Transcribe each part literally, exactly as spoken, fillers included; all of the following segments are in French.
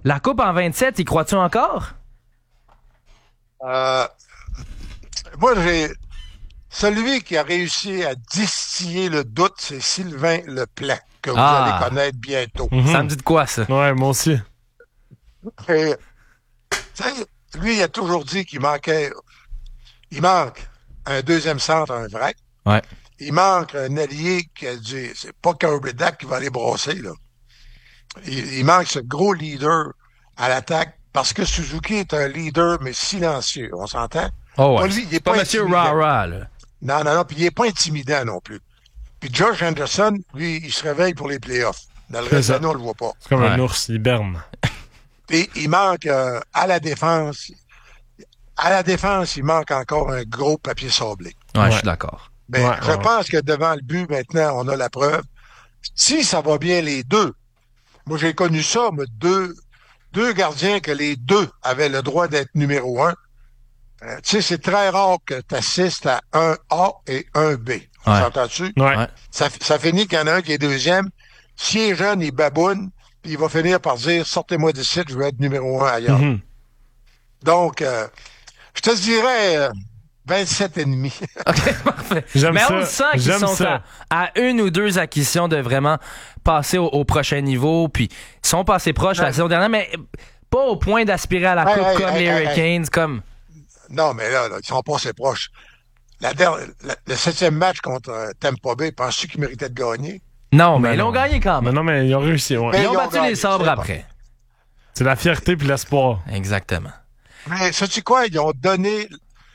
La coupe en vingt-sept, y crois-tu encore? Euh, moi, j'ai... Celui qui a réussi à distiller le doute, c'est Sylvain Leplan, que vous Ah. allez connaître bientôt. Mm-hmm. Ça me dit de quoi, ça? Ouais, moi aussi. Et, tu sais, lui, il a toujours dit qu'il manquait... Il manque un deuxième centre, un vrai. Ouais. Il manque un allié qui a dit... C'est pas Kirby Dack qui va aller brosser, là. Il, il manque ce gros leader à l'attaque, parce que Suzuki est un leader, mais silencieux. On s'entend? Oh ouais. Pas lui, il est pas pas Monsieur intimidant. Rara, là. Non, non, non, puis il est pas intimidant non plus. Puis Josh Anderson, lui, il se réveille pour les playoffs. Dans le C'est reste de ça. l'année, on le voit pas. C'est comme Ouais. un ours, il berne. Puis il manque euh, à la défense. À la défense, il manque encore un gros papier sablé. Ouais, Ouais. je suis d'accord. Mais Ouais, je ouais. pense que devant le but, maintenant, on a la preuve. Si ça va bien les deux, moi j'ai connu ça, mais deux, deux gardiens que les deux avaient le droit d'être numéro un. Euh, tu sais, c'est très rare que tu assistes à un A et un B. On Ouais. s'entend-tu? Ouais. Ouais. Ça, ça finit qu'il y en a un qui est deuxième. S'il est jeune, il baboune, puis il va finir par dire « Sortez-moi d'ici, je veux être numéro un ailleurs. Mhm. Donc, euh, je te dirais euh, vingt-sept et demi. OK, parfait. J'aime Mais ça. on sent qu'ils J'aime sont ça. à, à une ou deux acquisitions de vraiment passer au, au prochain niveau. Puis ils sont passés proches la Ouais. saison dernière, mais pas au point d'aspirer à la Hey, coupe hey, comme hey, les hey, Hurricanes, comme... Non, mais là, là, ils sont pas assez proches. La der- la- le septième match contre euh, Tampa Bay, penses-tu qu'ils méritaient de gagner? Non, mais Ben ils l'ont non. gagné quand Mais même. non, mais ils ont réussi, ouais. Mais- Ils ont ils ont battu gagné, les sabres c'est après. C'est la fierté puis l'espoir. Exactement. Mais sais-tu quoi? Ils ont donné...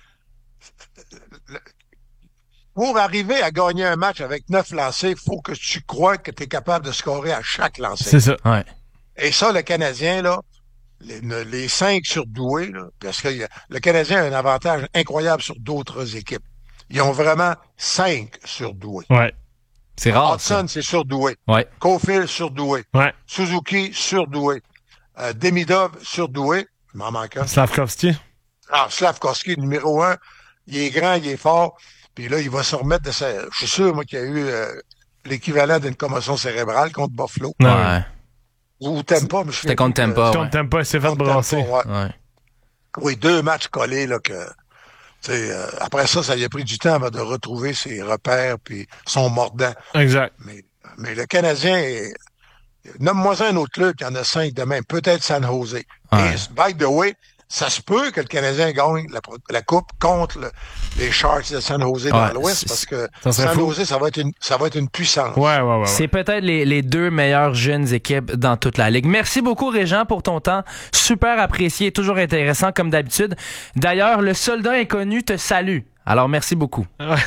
Pour arriver à gagner un match avec neuf lancés, il faut que tu crois que tu es capable de scorer à chaque lancé. C'est ça. Ouais. Et ça, le Canadien, là, les, les cinq surdoués, là, parce que y a- le Canadien a un avantage incroyable sur d'autres équipes. Ils ont vraiment cinq surdoués. Ouais. C'est rare, ça. Hudson, c'est surdoué. Ouais. Caulfield, surdoué. Ouais. Suzuki, surdoué. Euh, Demidov, surdoué. Il m'en manque un. Slavkovski. Ah, Slavkovski, numéro un. Il est grand, il est fort. Puis là, il va se remettre de sa... Je suis sûr, moi, qu'il y a eu euh, l'équivalent d'une commotion cérébrale contre Buffalo. Non, Ouais. Ou Tampa, mais je C'était contre Tampa, Quand ouais. t'aimes pas, il s'est fait Contre brasser. Tampa, ouais. Ouais. Oui, deux matchs collés, là, que... tu sais, euh, après ça, ça lui a pris du temps avant de retrouver ses repères puis son mordant. Exact. Mais, mais le Canadien, est... nomme-moi un autre club qui en a cinq de même. Peut-être San Jose. Ouais. Et, by the way, ça se peut que le Canadien gagne la, la coupe contre le- les Sharks de San Jose dans Ouais, l'Ouest c'est- parce que ça serait San fou. Jose, ça va être une, ça va être une puissance. Ouais, ouais, ouais. ouais. C'est peut-être les, les deux meilleures jeunes équipes dans toute la Ligue. Merci beaucoup, Régent, pour ton temps. Super apprécié, toujours intéressant, comme d'habitude. D'ailleurs, le soldat inconnu te salue. Alors, merci beaucoup.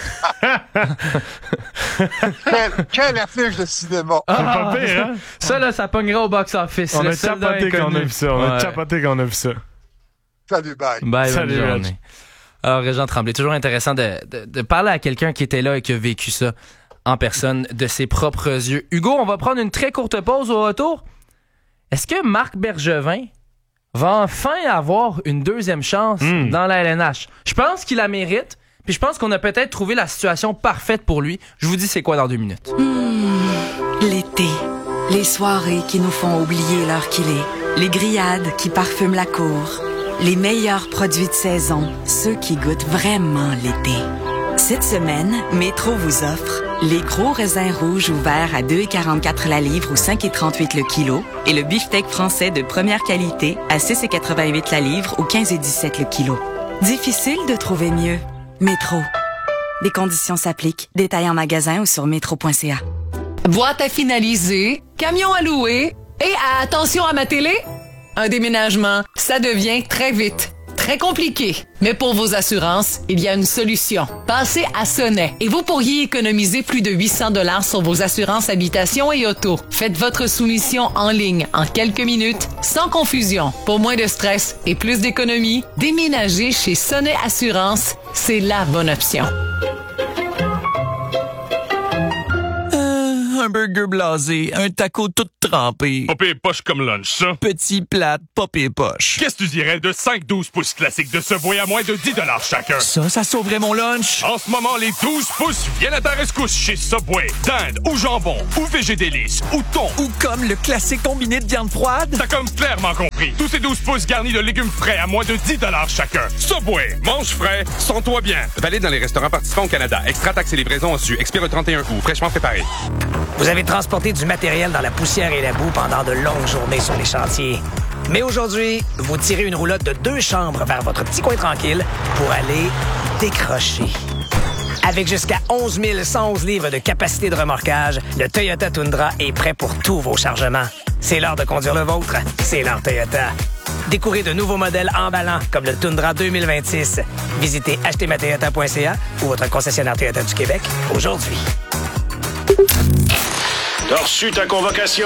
Quelle, quelle affiche de cinéma! C'est pas pire, hein? Ça, là, ça pognera au box-office. On Le a soldat chapoté quand on a inconnu. vu ça. On a Ouais. chapoté quand on a vu ça. Salut, bye! Bye, bonne Salut, journée. Reg. Alors, Régent Tremblay, toujours intéressant de, de, de parler à quelqu'un qui était là et qui a vécu ça en personne de ses propres yeux. Hugo, on va prendre une très courte pause au retour. Est-ce que Marc Bergevin va enfin avoir une deuxième chance Mm. dans la L N H? Je pense qu'il la mérite, puis je pense qu'on a peut-être trouvé la situation parfaite pour lui. Je vous dis c'est quoi dans deux minutes. L'été. Les soirées qui nous font oublier l'heure qu'il est. Les grillades qui parfument la cour. Les meilleurs produits de saison. Ceux qui goûtent vraiment l'été. Cette semaine, Métro vous offre les gros raisins rouges ouverts à deux virgule quarante-quatre la livre ou cinq virgule trente-huit le kilo et le beefsteak français de première qualité à six virgule quatre-vingt-huit la livre ou quinze virgule dix-sept le kilo. Difficile de trouver mieux. Métro. Des conditions s'appliquent. Détails en magasin ou sur métro point c a. Boîte à finaliser, camion à louer et attention à ma télé, un déménagement, ça devient très vite, très compliqué. Mais pour vos assurances, il y a une solution. Passez à Sonnet et vous pourriez économiser plus de huit cents dollars sur vos assurances habitation et auto. Faites votre soumission en ligne en quelques minutes, sans confusion. Pour moins de stress et plus d'économie, déménager chez Sonnet Assurance, c'est la bonne option. Un burger blasé, un taco tout trempé. Pas pire poche comme lunch, ça. Petit plat, pas pire poche. Qu'est-ce que tu dirais de cinq douze pouces classiques de Subway à moins de dix dollars chacun? Ça, ça sauverait mon lunch. En ce moment, les douze pouces viennent à ta rescousse chez Subway. Dinde ou jambon ou végédélice ou thon. Ou comme le classique combiné de viande froide. T'as comme clairement compris. Tous ces douze pouces garnis de légumes frais à moins de dix dollars chacun. Subway, mange frais, sens-toi bien. Valide dans les restaurants participants au Canada. Extra taxes et livraison en su. Expire le trente et un août. Fraîchement préparé. Vous avez transporté du matériel dans la poussière et la boue pendant de longues journées sur les chantiers. Mais aujourd'hui, vous tirez une roulotte de deux chambres vers votre petit coin tranquille pour aller décrocher. Avec jusqu'à onze mille cent onze livres de capacité de remorquage, le Toyota Tundra est prêt pour tous vos chargements. C'est l'heure de conduire le vôtre. C'est l'heure Toyota. Découvrez de nouveaux modèles emballants comme le Tundra deux mille vingt-six. Visitez acheter ma toyota point c a ou votre concessionnaire Toyota du Québec aujourd'hui. T'as reçu ta convocation.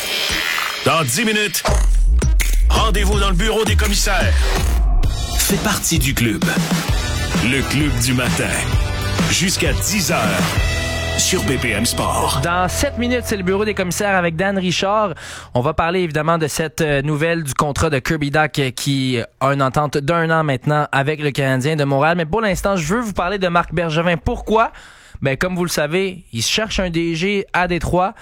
Dans dix minutes, rendez-vous dans le bureau des commissaires. Fais partie du club. Le club du matin. Jusqu'à dix heures. Sur B P M Sport. Dans sept minutes, c'est le bureau des commissaires avec Dan Richard. On va parler évidemment de cette nouvelle du contrat de Kirby Dach qui a une entente d'un an maintenant avec le Canadien de Montréal. Mais pour l'instant, je veux vous parler de Marc Bergevin. Pourquoi? Ben, comme vous le savez, il cherche un D G à Détroit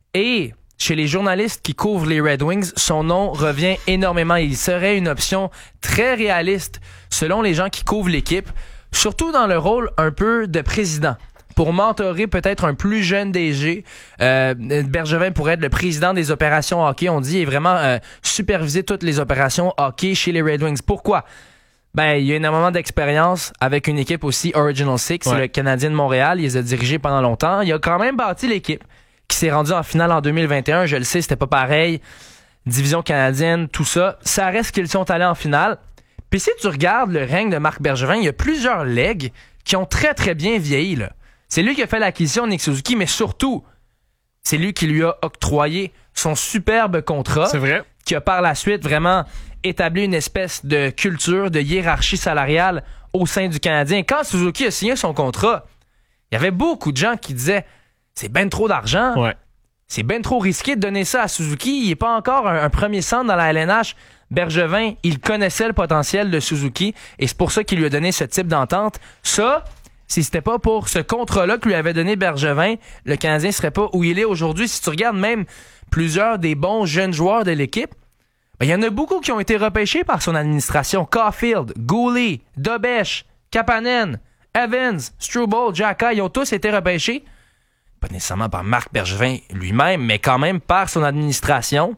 et chez les journalistes qui couvrent les Red Wings, son nom revient énormément. Il serait une option très réaliste selon les gens qui couvrent l'équipe, surtout dans le rôle un peu de président. Pour mentorer peut-être un plus jeune D G, euh, Bergevin pourrait être le président des opérations hockey, on dit, et vraiment euh, superviser toutes les opérations hockey chez les Red Wings. Pourquoi? Ben, il y a énormément d'expérience avec une équipe aussi Original Six, ouais. Le Canadien de Montréal, il les a dirigés pendant longtemps. Il a quand même bâti l'équipe qui s'est rendue en finale en deux mille vingt et un. Je le sais, c'était pas pareil. Division canadienne, tout ça. Ça reste qu'ils sont allés en finale. Puis si tu regardes le règne de Marc Bergevin, il y a plusieurs legs qui ont très très bien vieilli, là. C'est lui qui a fait l'acquisition de Nick Suzuki, mais surtout, c'est lui qui lui a octroyé son superbe contrat. C'est vrai. Qui a par la suite vraiment établi une espèce de culture, de hiérarchie salariale au sein du Canadien. Quand Suzuki a signé son contrat, il y avait beaucoup de gens qui disaient « C'est ben trop d'argent. Ouais. C'est ben trop risqué de donner ça à Suzuki. Il n'est pas encore un, un premier centre dans la L N H. » Bergevin, il connaissait le potentiel de Suzuki et c'est pour ça qu'il lui a donné ce type d'entente. Ça, si c'était pas pour ce contrat-là que lui avait donné Bergevin, le Canadien serait pas où il est aujourd'hui. Si tu regardes même plusieurs des bons jeunes joueurs de l'équipe, ben, il y en a beaucoup qui ont été repêchés par son administration. Caulfield, Goulet, Dobesch, Kapanen, Evans, Struble, Xhekaj, ils ont tous été repêchés. Pas nécessairement par Marc Bergevin lui-même, mais quand même par son administration.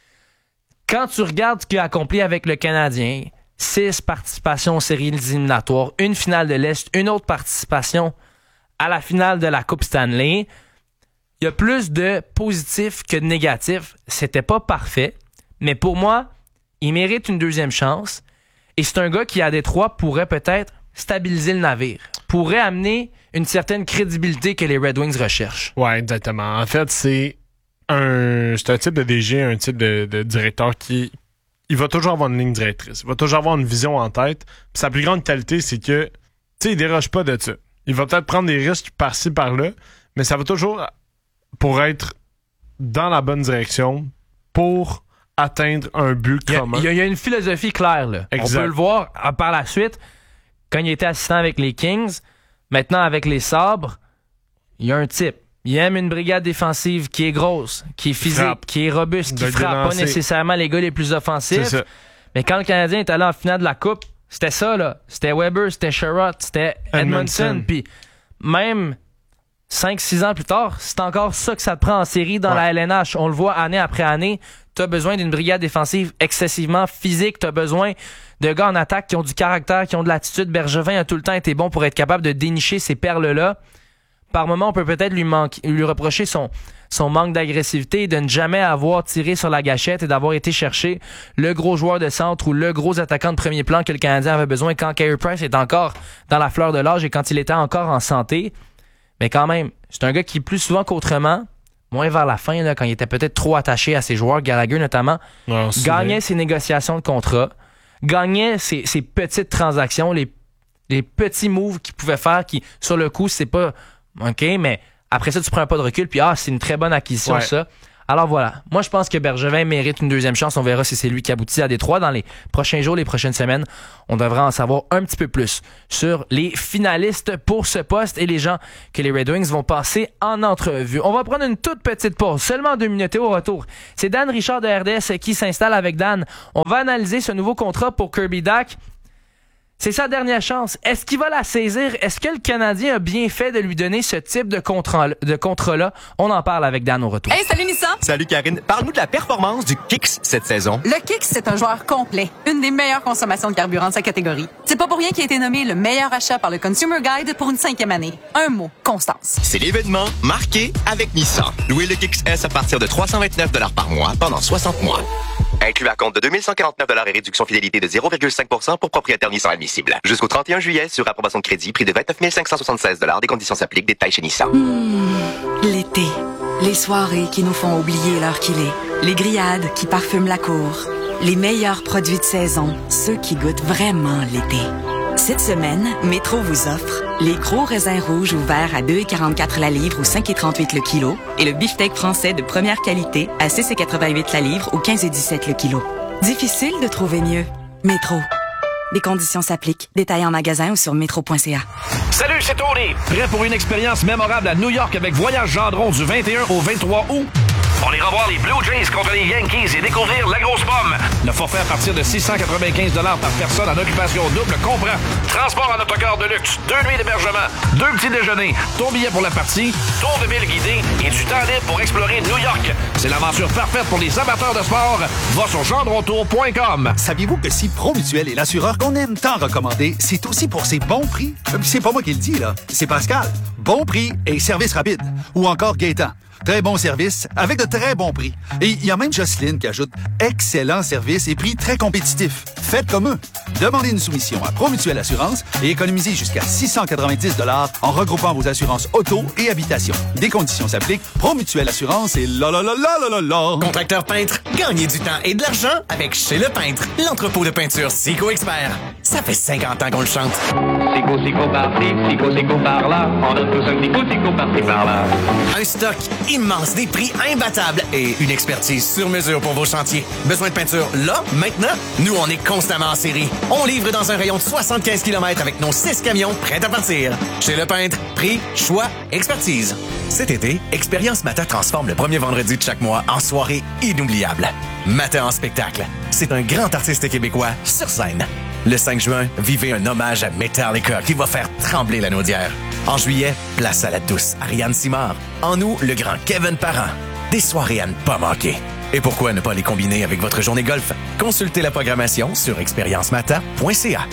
Quand tu regardes ce qu'il a accompli avec le Canadien, six participations aux séries éliminatoires, une finale de l'Est, une autre participation à la finale de la Coupe Stanley, il y a plus de positifs que de négatifs. C'était pas parfait, mais pour moi, il mérite une deuxième chance. Et c'est un gars qui, à Détroit, pourrait peut-être stabiliser le navire, pourrait amener une certaine crédibilité que les Red Wings recherchent. Ouais, exactement. En fait, c'est un, c'est un type de D G, un type de, de directeur qui il va toujours avoir une ligne directrice. Il va toujours avoir une vision en tête. Puis sa plus grande qualité, c'est que, tu sais, il déroge pas de ça. Il va peut-être prendre des risques par-ci, par-là, mais ça va toujours pour être dans la bonne direction pour atteindre un but il y a, commun. Il y, a, il y a une philosophie claire, là. Exact. On peut le voir par la suite. Quand il était assistant avec les Kings, maintenant avec les Sabres, il y a un type. Il aime une brigade défensive qui est grosse, qui est physique, frappe. Qui est robuste, qui de frappe. Pas nécessairement les gars les plus offensifs. Mais quand le Canadien est allé en finale de la Coupe, c'était ça, là. C'était Weber, c'était Sherratt, c'était Edmondson. Puis même cinq six ans plus tard, c'est encore ça que ça te prend en série dans ouais. la L N H. On le voit année après année. T'as besoin d'une brigade défensive excessivement physique. T'as besoin de gars en attaque qui ont du caractère, qui ont de l'attitude. Bergevin a tout le temps été bon pour être capable de dénicher ces perles-là. Par moment, on peut peut-être lui, manquer, lui reprocher son, son manque d'agressivité, de ne jamais avoir tiré sur la gâchette et d'avoir été chercher le gros joueur de centre ou le gros attaquant de premier plan que le Canadien avait besoin quand Carey Price est encore dans la fleur de l'âge et quand il était encore en santé. Mais quand même, c'est un gars qui, plus souvent qu'autrement, moins vers la fin, là, quand il était peut-être trop attaché à ses joueurs, Gallagher notamment, non, gagnait ses négociations de contrat, gagnait ses, ses petites transactions, les, les petits moves qu'il pouvait faire qui, sur le coup, c'est pas OK, mais après ça, tu prends un pas de recul, puis ah, c'est une très bonne acquisition, ouais. ça. Alors voilà, moi je pense que Bergevin mérite une deuxième chance. On verra si c'est lui qui aboutit à Détroit dans les prochains jours, les prochaines semaines. On devrait en savoir un petit peu plus sur les finalistes pour ce poste et les gens que les Red Wings vont passer en entrevue. On va prendre une toute petite pause, seulement deux minutes et au retour, c'est Dan Richard de R D S qui s'installe avec Dan. On va analyser ce nouveau contrat pour Kirby Dach. C'est sa dernière chance. Est-ce qu'il va la saisir? Est-ce que le Canadien a bien fait de lui donner ce type de contrat, de contrat-là? On en parle avec Dan au retour. Hey, salut Nissan! Salut Karine. Parle-nous de la performance du Kicks cette saison. Le Kicks, c'est un joueur complet. Une des meilleures consommations de carburant de sa catégorie. C'est pas pour rien qu'il a été nommé le meilleur achat par le Consumer Guide pour une cinquième année. Un mot, constance. C'est l'événement marqué avec Nissan. Louez le Kicks S à partir de trois cent vingt-neuf dollars par mois pendant soixante mois. Inclus à compte de deux mille cent quarante-neuf dollars et réduction fidélité de zéro virgule cinq pour cent pour propriétaires Nissan admissibles. Jusqu'au trente et un juillet, sur approbation de crédit, prix de vingt-neuf mille cinq cent soixante-seize dollars. Des conditions s'appliquent. Détails chez Nissan. Mmh, l'été. Les soirées qui nous font oublier l'heure qu'il est. Les grillades qui parfument la cour. Les meilleurs produits de saison. Ceux qui goûtent vraiment l'été. Cette semaine, Métro vous offre les gros raisins rouges ouverts à deux virgule quarante-quatre la livre ou cinq virgule trente-huit le kilo et le beefsteak français de première qualité à six virgule quatre-vingt-huit la livre ou quinze virgule dix-sept le kilo. Difficile de trouver mieux. Métro. Des conditions s'appliquent. Détails en magasin ou sur métro point c a. Salut, c'est Tony. Prêt pour une expérience mémorable à New York avec Voyage Gendron du vingt et un au vingt-trois août? On ira voir les Blue Jays contre les Yankees et découvrir la grosse pomme. Le forfait à partir de six cent quatre-vingt-quinze dollars par personne en occupation double comprend transport en autocar de luxe, deux nuits d'hébergement, deux petits déjeuners, ton billet pour la partie, tour de ville guidé et du temps libre pour explorer New York. C'est l'aventure parfaite pour les amateurs de sport. Va sur gendrontour point com. Saviez-vous que si Promutuel est l'assureur qu'on aime tant recommander, c'est aussi pour ses bons prix? C'est pas moi qui le dis, là. C'est Pascal. Bon prix et service rapide. Ou encore Gaétan. Très bon service, avec de très bons prix. Et il y a même Jocelyne qui ajoute excellent service et prix très compétitifs. Faites comme eux. Demandez une soumission à Promutuel Assurance et économisez jusqu'à six cent quatre-vingt-dix dollars en regroupant vos assurances auto et habitation. Des conditions s'appliquent. Promutuel Assurance et la la la la la la. Contracteur peintre, gagnez du temps et de l'argent avec Chez Le Peintre, l'entrepôt de peinture Sico Expert. Ça fait cinquante ans qu'on le chante. Sico, Sico par-ci, Sico, Sico par-là. On donne tous un petit coup, Sico par-ci, par-là. Un stock immense, des prix imbattables et une expertise sur mesure pour vos chantiers. Besoin de peinture là, maintenant? Nous, on est constamment en série. On livre dans un rayon de soixante-quinze kilomètres avec nos six camions prêts à partir. Chez Le Peintre, prix, choix, expertise. Cet été, Expérience Mata transforme le premier vendredi de chaque mois en soirée inoubliable. Mata en spectacle. C'est un grand artiste québécois sur scène. Le cinq juin, vivez un hommage à Metallica qui va faire trembler la Naudière. En juillet, place à la douce Ariane Simard. En août, le grand Kevin Parent. Des soirées à ne pas manquer. Et pourquoi ne pas les combiner avec votre journée golf? Consultez la programmation sur expérience mata point c a.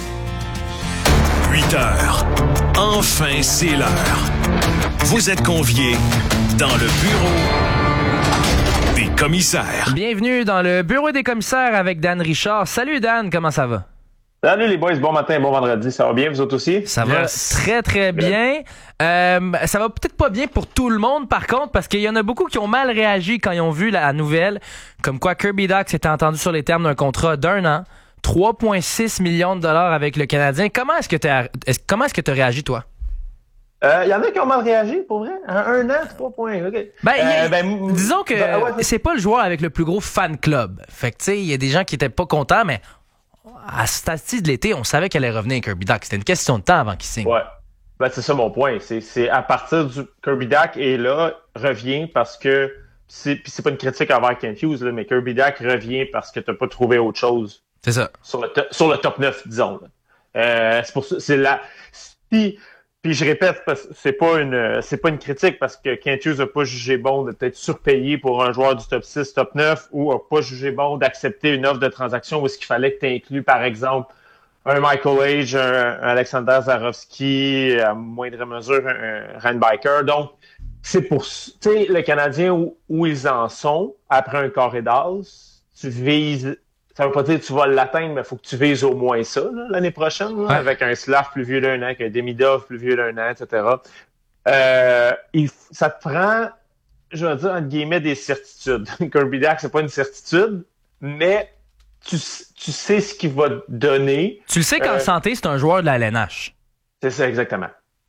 huit heures. Enfin, c'est l'heure. Vous êtes conviés dans le bureau des commissaires. Bienvenue dans le bureau des commissaires avec Dan Richard. Salut Dan, comment ça va? Salut les boys, bon matin, bon vendredi, ça va bien, vous autres aussi? Ça va yes. très très bien. Euh, ça va peut-être pas bien pour tout le monde par contre, parce qu'il y en a beaucoup qui ont mal réagi quand ils ont vu la nouvelle, comme quoi Kirby Dach s'était entendu sur les termes d'un contrat d'un an, trois virgule six millions de dollars avec le Canadien. Comment est-ce que tu as comment est-ce que tu as réagi toi? Il euh, y en a qui ont mal réagi, pour vrai. Un, un an, trois points, OK. Ben, euh, a, ben disons que ben, ouais, c'est pas le joueur avec le plus gros fan club. Fait que tu sais, il y a des gens qui étaient pas contents, mais à ce stade de l'été, on savait qu'elle allait revenir Kirby Dach. C'était une question de temps avant qu'il signe. Ouais. Ben, c'est ça mon point. C'est, c'est à partir du Kirby Dach est là, revient parce que c'est, pis c'est pas une critique envers Kent Hughes, là, mais Kirby Dach revient parce que t'as pas trouvé autre chose. C'est ça. Sur le, to- sur le top neuf, disons. Là. Euh, c'est pour ça, c'est là. Si, puis je répète, parce que c'est pas une, c'est pas une critique parce que Kent Hughes a pas jugé bon de peut-être surpayer pour un joueur du top six, top neuf, ou a pas jugé bon d'accepter une offre de transaction où est-ce qu'il fallait que tu inclues, par exemple, un Michael Age, un, un Alexander Zarovski, à moindre mesure, un, un Reinbiker. Donc, c'est pour, tu sais, le Canadien où, où ils en sont, après un carré d'as, tu vises, ça veut pas dire que tu vas l'atteindre, mais il faut que tu vises au moins ça, là, l'année prochaine, là, ouais. Avec un Slav plus vieux d'un an, avec un Demidov plus vieux d'un an, et cetera. Euh, il, ça te prend, je vais dire, entre guillemets, des certitudes. Kirby Dach, c'est pas une certitude, mais tu, tu sais ce qu'il va te donner. Tu le sais qu'en euh, santé, c'est un joueur de la L N H. C'est ça, exactement.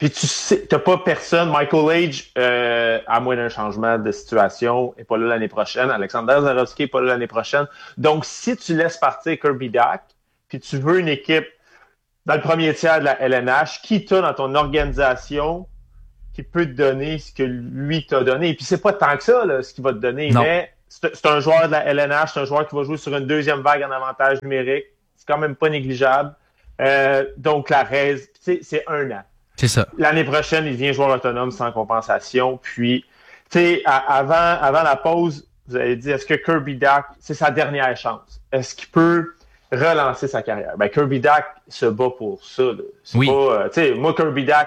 Puis tu sais, t'as pas personne. Michael Age, euh, à moins d'un changement de situation, est pas là l'année prochaine. Alexander Zarovski est pas là l'année prochaine. Donc, si tu laisses partir Kirby Dach, puis tu veux une équipe dans le premier tiers de la L N H, qui t'a dans ton organisation, qui peut te donner ce que lui t'a donné. Et puis, c'est pas tant que ça, là, ce qu'il va te donner. Non. Mais c'est, c'est un joueur de la L N H, c'est un joueur qui va jouer sur une deuxième vague en avantage numérique. C'est quand même pas négligeable. Euh, donc, la raise, tu sais, c'est un an. C'est ça. L'année prochaine, il devient joueur autonome sans compensation. Puis, tu sais, avant, avant la pause, vous avez dit, est-ce que Kirby Dach, c'est sa dernière chance? Est-ce qu'il peut relancer sa carrière? Ben, Kirby Dach se bat pour ça. Là. C'est oui. pas, euh, tu sais, moi, Kirby Dach,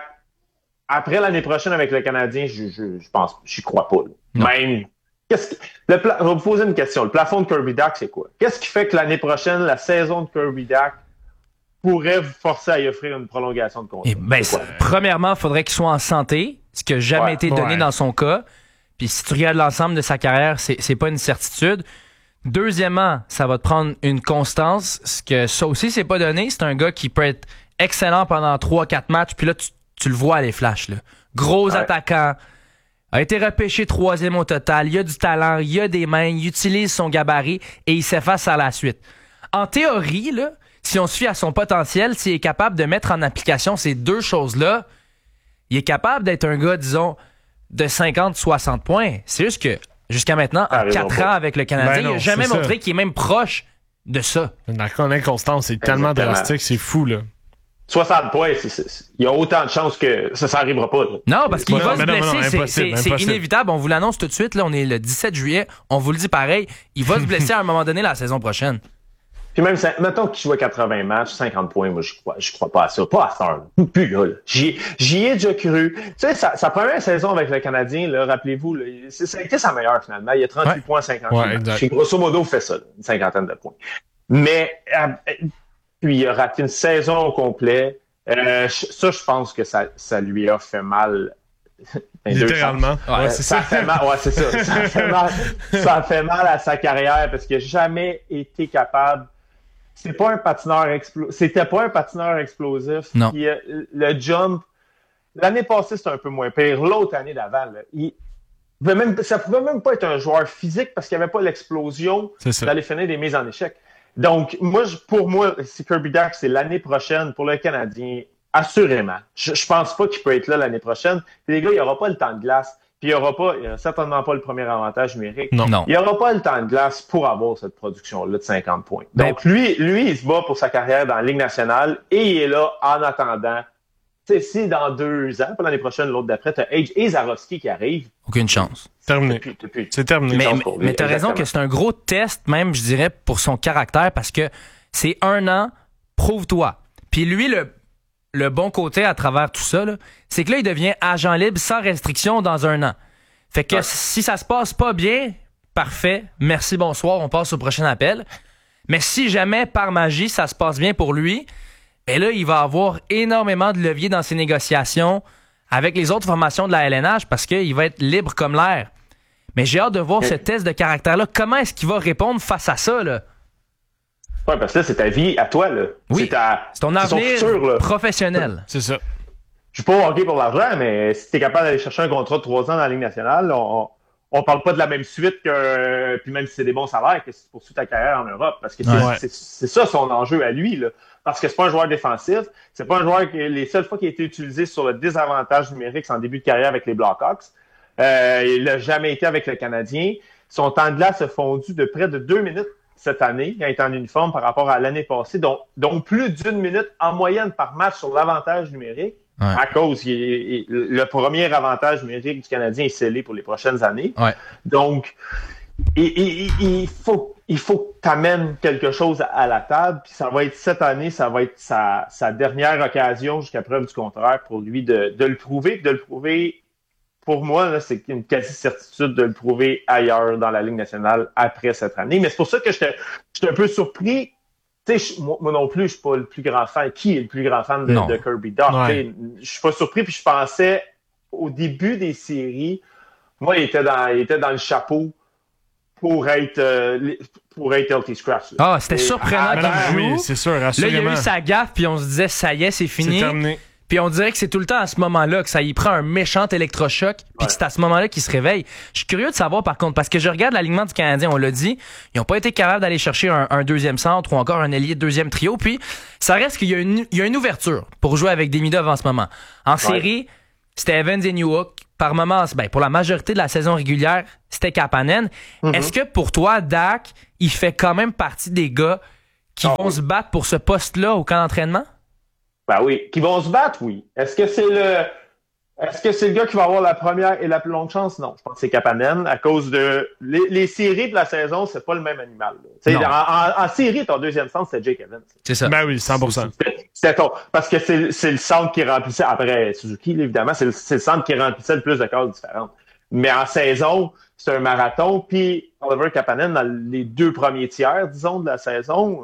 après l'année prochaine avec le Canadien, je, je, je pense, j'y crois pas. Là. Même, qu'est-ce que, le pla- je vais vous poser une question. Le plafond de Kirby Dach, c'est quoi? Qu'est-ce qui fait que l'année prochaine, la saison de Kirby Dach pourrait vous forcer à y offrir une prolongation de contrat? Eh ben, premièrement, il faudrait qu'il soit en santé, ce qui n'a jamais Ouais, été donné ouais. dans son cas. Puis si tu regardes l'ensemble de sa carrière, c'est, c'est pas une certitude. Deuxièmement, ça va te prendre une constance, ce que ça aussi, c'est pas donné. C'est un gars qui peut être excellent pendant trois quatre matchs, puis là, tu, tu le vois à les flashs. Là. Gros Ouais. attaquant, a été repêché troisième au total, il a du talent, il a des mains, il utilise son gabarit et il s'efface à la suite. En théorie, là, si on se fie à son potentiel, s'il est capable de mettre en application ces deux choses-là, il est capable d'être un gars, disons, de cinquante soixante points. C'est juste que, jusqu'à maintenant, en quatre ans avec le Canadien, Ben non, il n'a jamais c'est montré ça. qu'il est même proche de ça. L'inconstance, c'est tellement Exactement. drastique, c'est fou, là. soixante points, c'est, c'est, c'est, il y a autant de chances que ça, ça arrivera pas. Là. Non, parce qu'il Mais va non, se mais non, blesser, mais non, c'est, impossible, c'est, c'est impossible. inévitable. On vous l'annonce tout de suite, là, on est le dix-sept juillet, on vous le dit pareil, il va se blesser à un moment donné la saison prochaine. Puis même, mettons qu'il joue à quatre-vingts matchs, cinquante points, moi, je crois, je crois pas à ça. Pas à ça, là. Plus là, là. J'y, j'y ai déjà cru. Tu sais, sa, sa première saison avec le Canadien, là, rappelez-vous, là, c'est, ça a été sa meilleure, finalement. Il y a trente-huit Ouais. points, cinquante-huit Ouais, matchs. exact. Puis, grosso modo, fait ça, là, une cinquantaine de points. Mais, euh, puis, il a raté une saison au complet. Euh, ça, je pense que ça, ça lui a fait mal. dans les deux Littéralement. sens. Ouais, Euh, c'est ça ça. fait mal, ouais, c'est ça. Ça fait mal, ça fait mal à sa carrière parce qu'il n'a jamais été capable. C'est pas un patineur explo... C'était pas un patineur explosif. Non. Puis, euh, le jump, l'année passée, c'était un peu moins pire. L'autre année d'avant, là, il pouvait même, ça pouvait même pas être un joueur physique parce qu'il n'y avait pas l'explosion C'est ça. d'aller finir des mises en échec. Donc, moi, je- pour moi, si Kirby Dach, c'est l'année prochaine pour le Canadien, assurément. Je, je pense pas qu'il peut être là l'année prochaine. Puis les gars, il n'y aura pas le temps de glace. Puis il n'y aura pas, il y aura certainement pas le premier avantage numérique. Non. Non. Il n'y aura pas le temps de glace pour avoir cette production-là de cinquante points. Ben- Donc, lui, lui, il se bat pour sa carrière dans la Ligue nationale et il est là en attendant. Tu sais, si dans deux ans, pas l'année prochaine, l'autre d'après, t'as Age et Zarovski qui arrivent. Aucune chance. Terminé. Depuis, depuis, C'est terminé. Mais, chance mais, pour lui, mais t'as raison exactement. que c'est un gros test, même, je dirais, pour son caractère, parce que c'est un an, prouve-toi. Puis lui, le, le bon côté à travers tout ça, là, c'est que là, il devient agent libre sans restriction dans un an. Fait que Ouais. si ça se passe pas bien, parfait, merci, bonsoir, on passe au prochain appel. Mais si jamais, par magie, ça se passe bien pour lui, ben là, il va avoir énormément de levier dans ses négociations avec les autres formations de la L N H parce qu'il va être libre comme l'air. Mais j'ai hâte de voir ce test de caractère-là. Comment est-ce qu'il va répondre face à ça, là? Ouais, parce que là, c'est ta vie à toi, là. Oui. C'est, ta, C'est ton c'est son avenir futur, là. professionnel. C'est ça. Je suis pas au hockey pour l'argent, mais si t'es capable d'aller chercher un contrat de trois ans dans la Ligue nationale, on, on parle pas de la même suite que, puis même si c'est des bons salaires, que si tu poursuis ta carrière en Europe. Parce que c'est, Ouais. c'est, c'est ça son enjeu à lui, là. Parce que c'est pas un joueur défensif. C'est pas un joueur que les seules fois qu'il a été utilisé sur le désavantage numérique, c'est en début de carrière avec les Blackhawks. Euh, il n'a jamais été avec le Canadien. Son temps de glace a fondu de près de deux minutes cette année, quand il est en uniforme par rapport à l'année passée, donc, donc plus d'une minute en moyenne par match sur l'avantage numérique, Ouais. à cause, il, il, le premier avantage numérique du Canadien est scellé pour les prochaines années. Ouais. Donc, il, il, il faut, il faut que tu amènes quelque chose à la table, puis ça va être cette année, ça va être sa, sa dernière occasion jusqu'à preuve du contraire pour lui de, de le prouver, puis de le prouver. Pour moi, là, c'est une quasi-certitude de le prouver ailleurs dans la Ligue nationale après cette année. Mais c'est pour ça que j'étais, j'étais un peu surpris. Tu sais, moi, moi non plus, je suis pas le plus grand fan. Qui est le plus grand fan de, de Kirby Dach? Ouais. Je suis pas surpris, puis je pensais, au début des séries, moi, il était dans, il était dans le chapeau pour être, euh, pour être healthy scratch. Ah, c'était surprenant avant, qu'il joue. Oui, c'est sûr, Là, il y a assurément. eu sa gaffe, puis on se disait, ça y est, c'est fini. C'est terminé. Puis on dirait que c'est tout le temps à ce moment-là que ça y prend un méchant électrochoc, puis ouais. que c'est à ce moment-là qu'il se réveille. Je suis curieux de savoir par contre, parce que je regarde l'alignement du Canadien, on l'a dit, ils n'ont pas été capables d'aller chercher un, un deuxième centre ou encore un ailier de deuxième trio, puis ça reste qu'il y a une, il y a une ouverture pour jouer avec Demidov en ce moment. En ouais. série, c'était Evans et Newhook. Par moments, ben, pour la majorité de la saison régulière, c'était Kapanen. Mm-hmm. Est-ce que pour toi, Dak, il fait quand même partie des gars qui oh. vont se battre pour ce poste-là au camp d'entraînement? Ben oui, qui vont se battre, oui. Est-ce que c'est le est-ce que c'est le gars qui va avoir la première et la plus longue chance? Non, je pense que c'est Kapanen à cause de les, les séries de la saison, c'est pas le même animal. En, en, en série, ton deuxième centre, c'est Jake Evans. C'est ça. Ben oui, cent pour cent. C'est, c'est ton, parce que c'est, c'est le centre qui remplissait, après Suzuki, évidemment, c'est le, c'est le centre qui remplissait le plus de cases différentes. Mais en saison, c'est un marathon, puis Oliver Kapanen, dans les deux premiers tiers, disons, de la saison,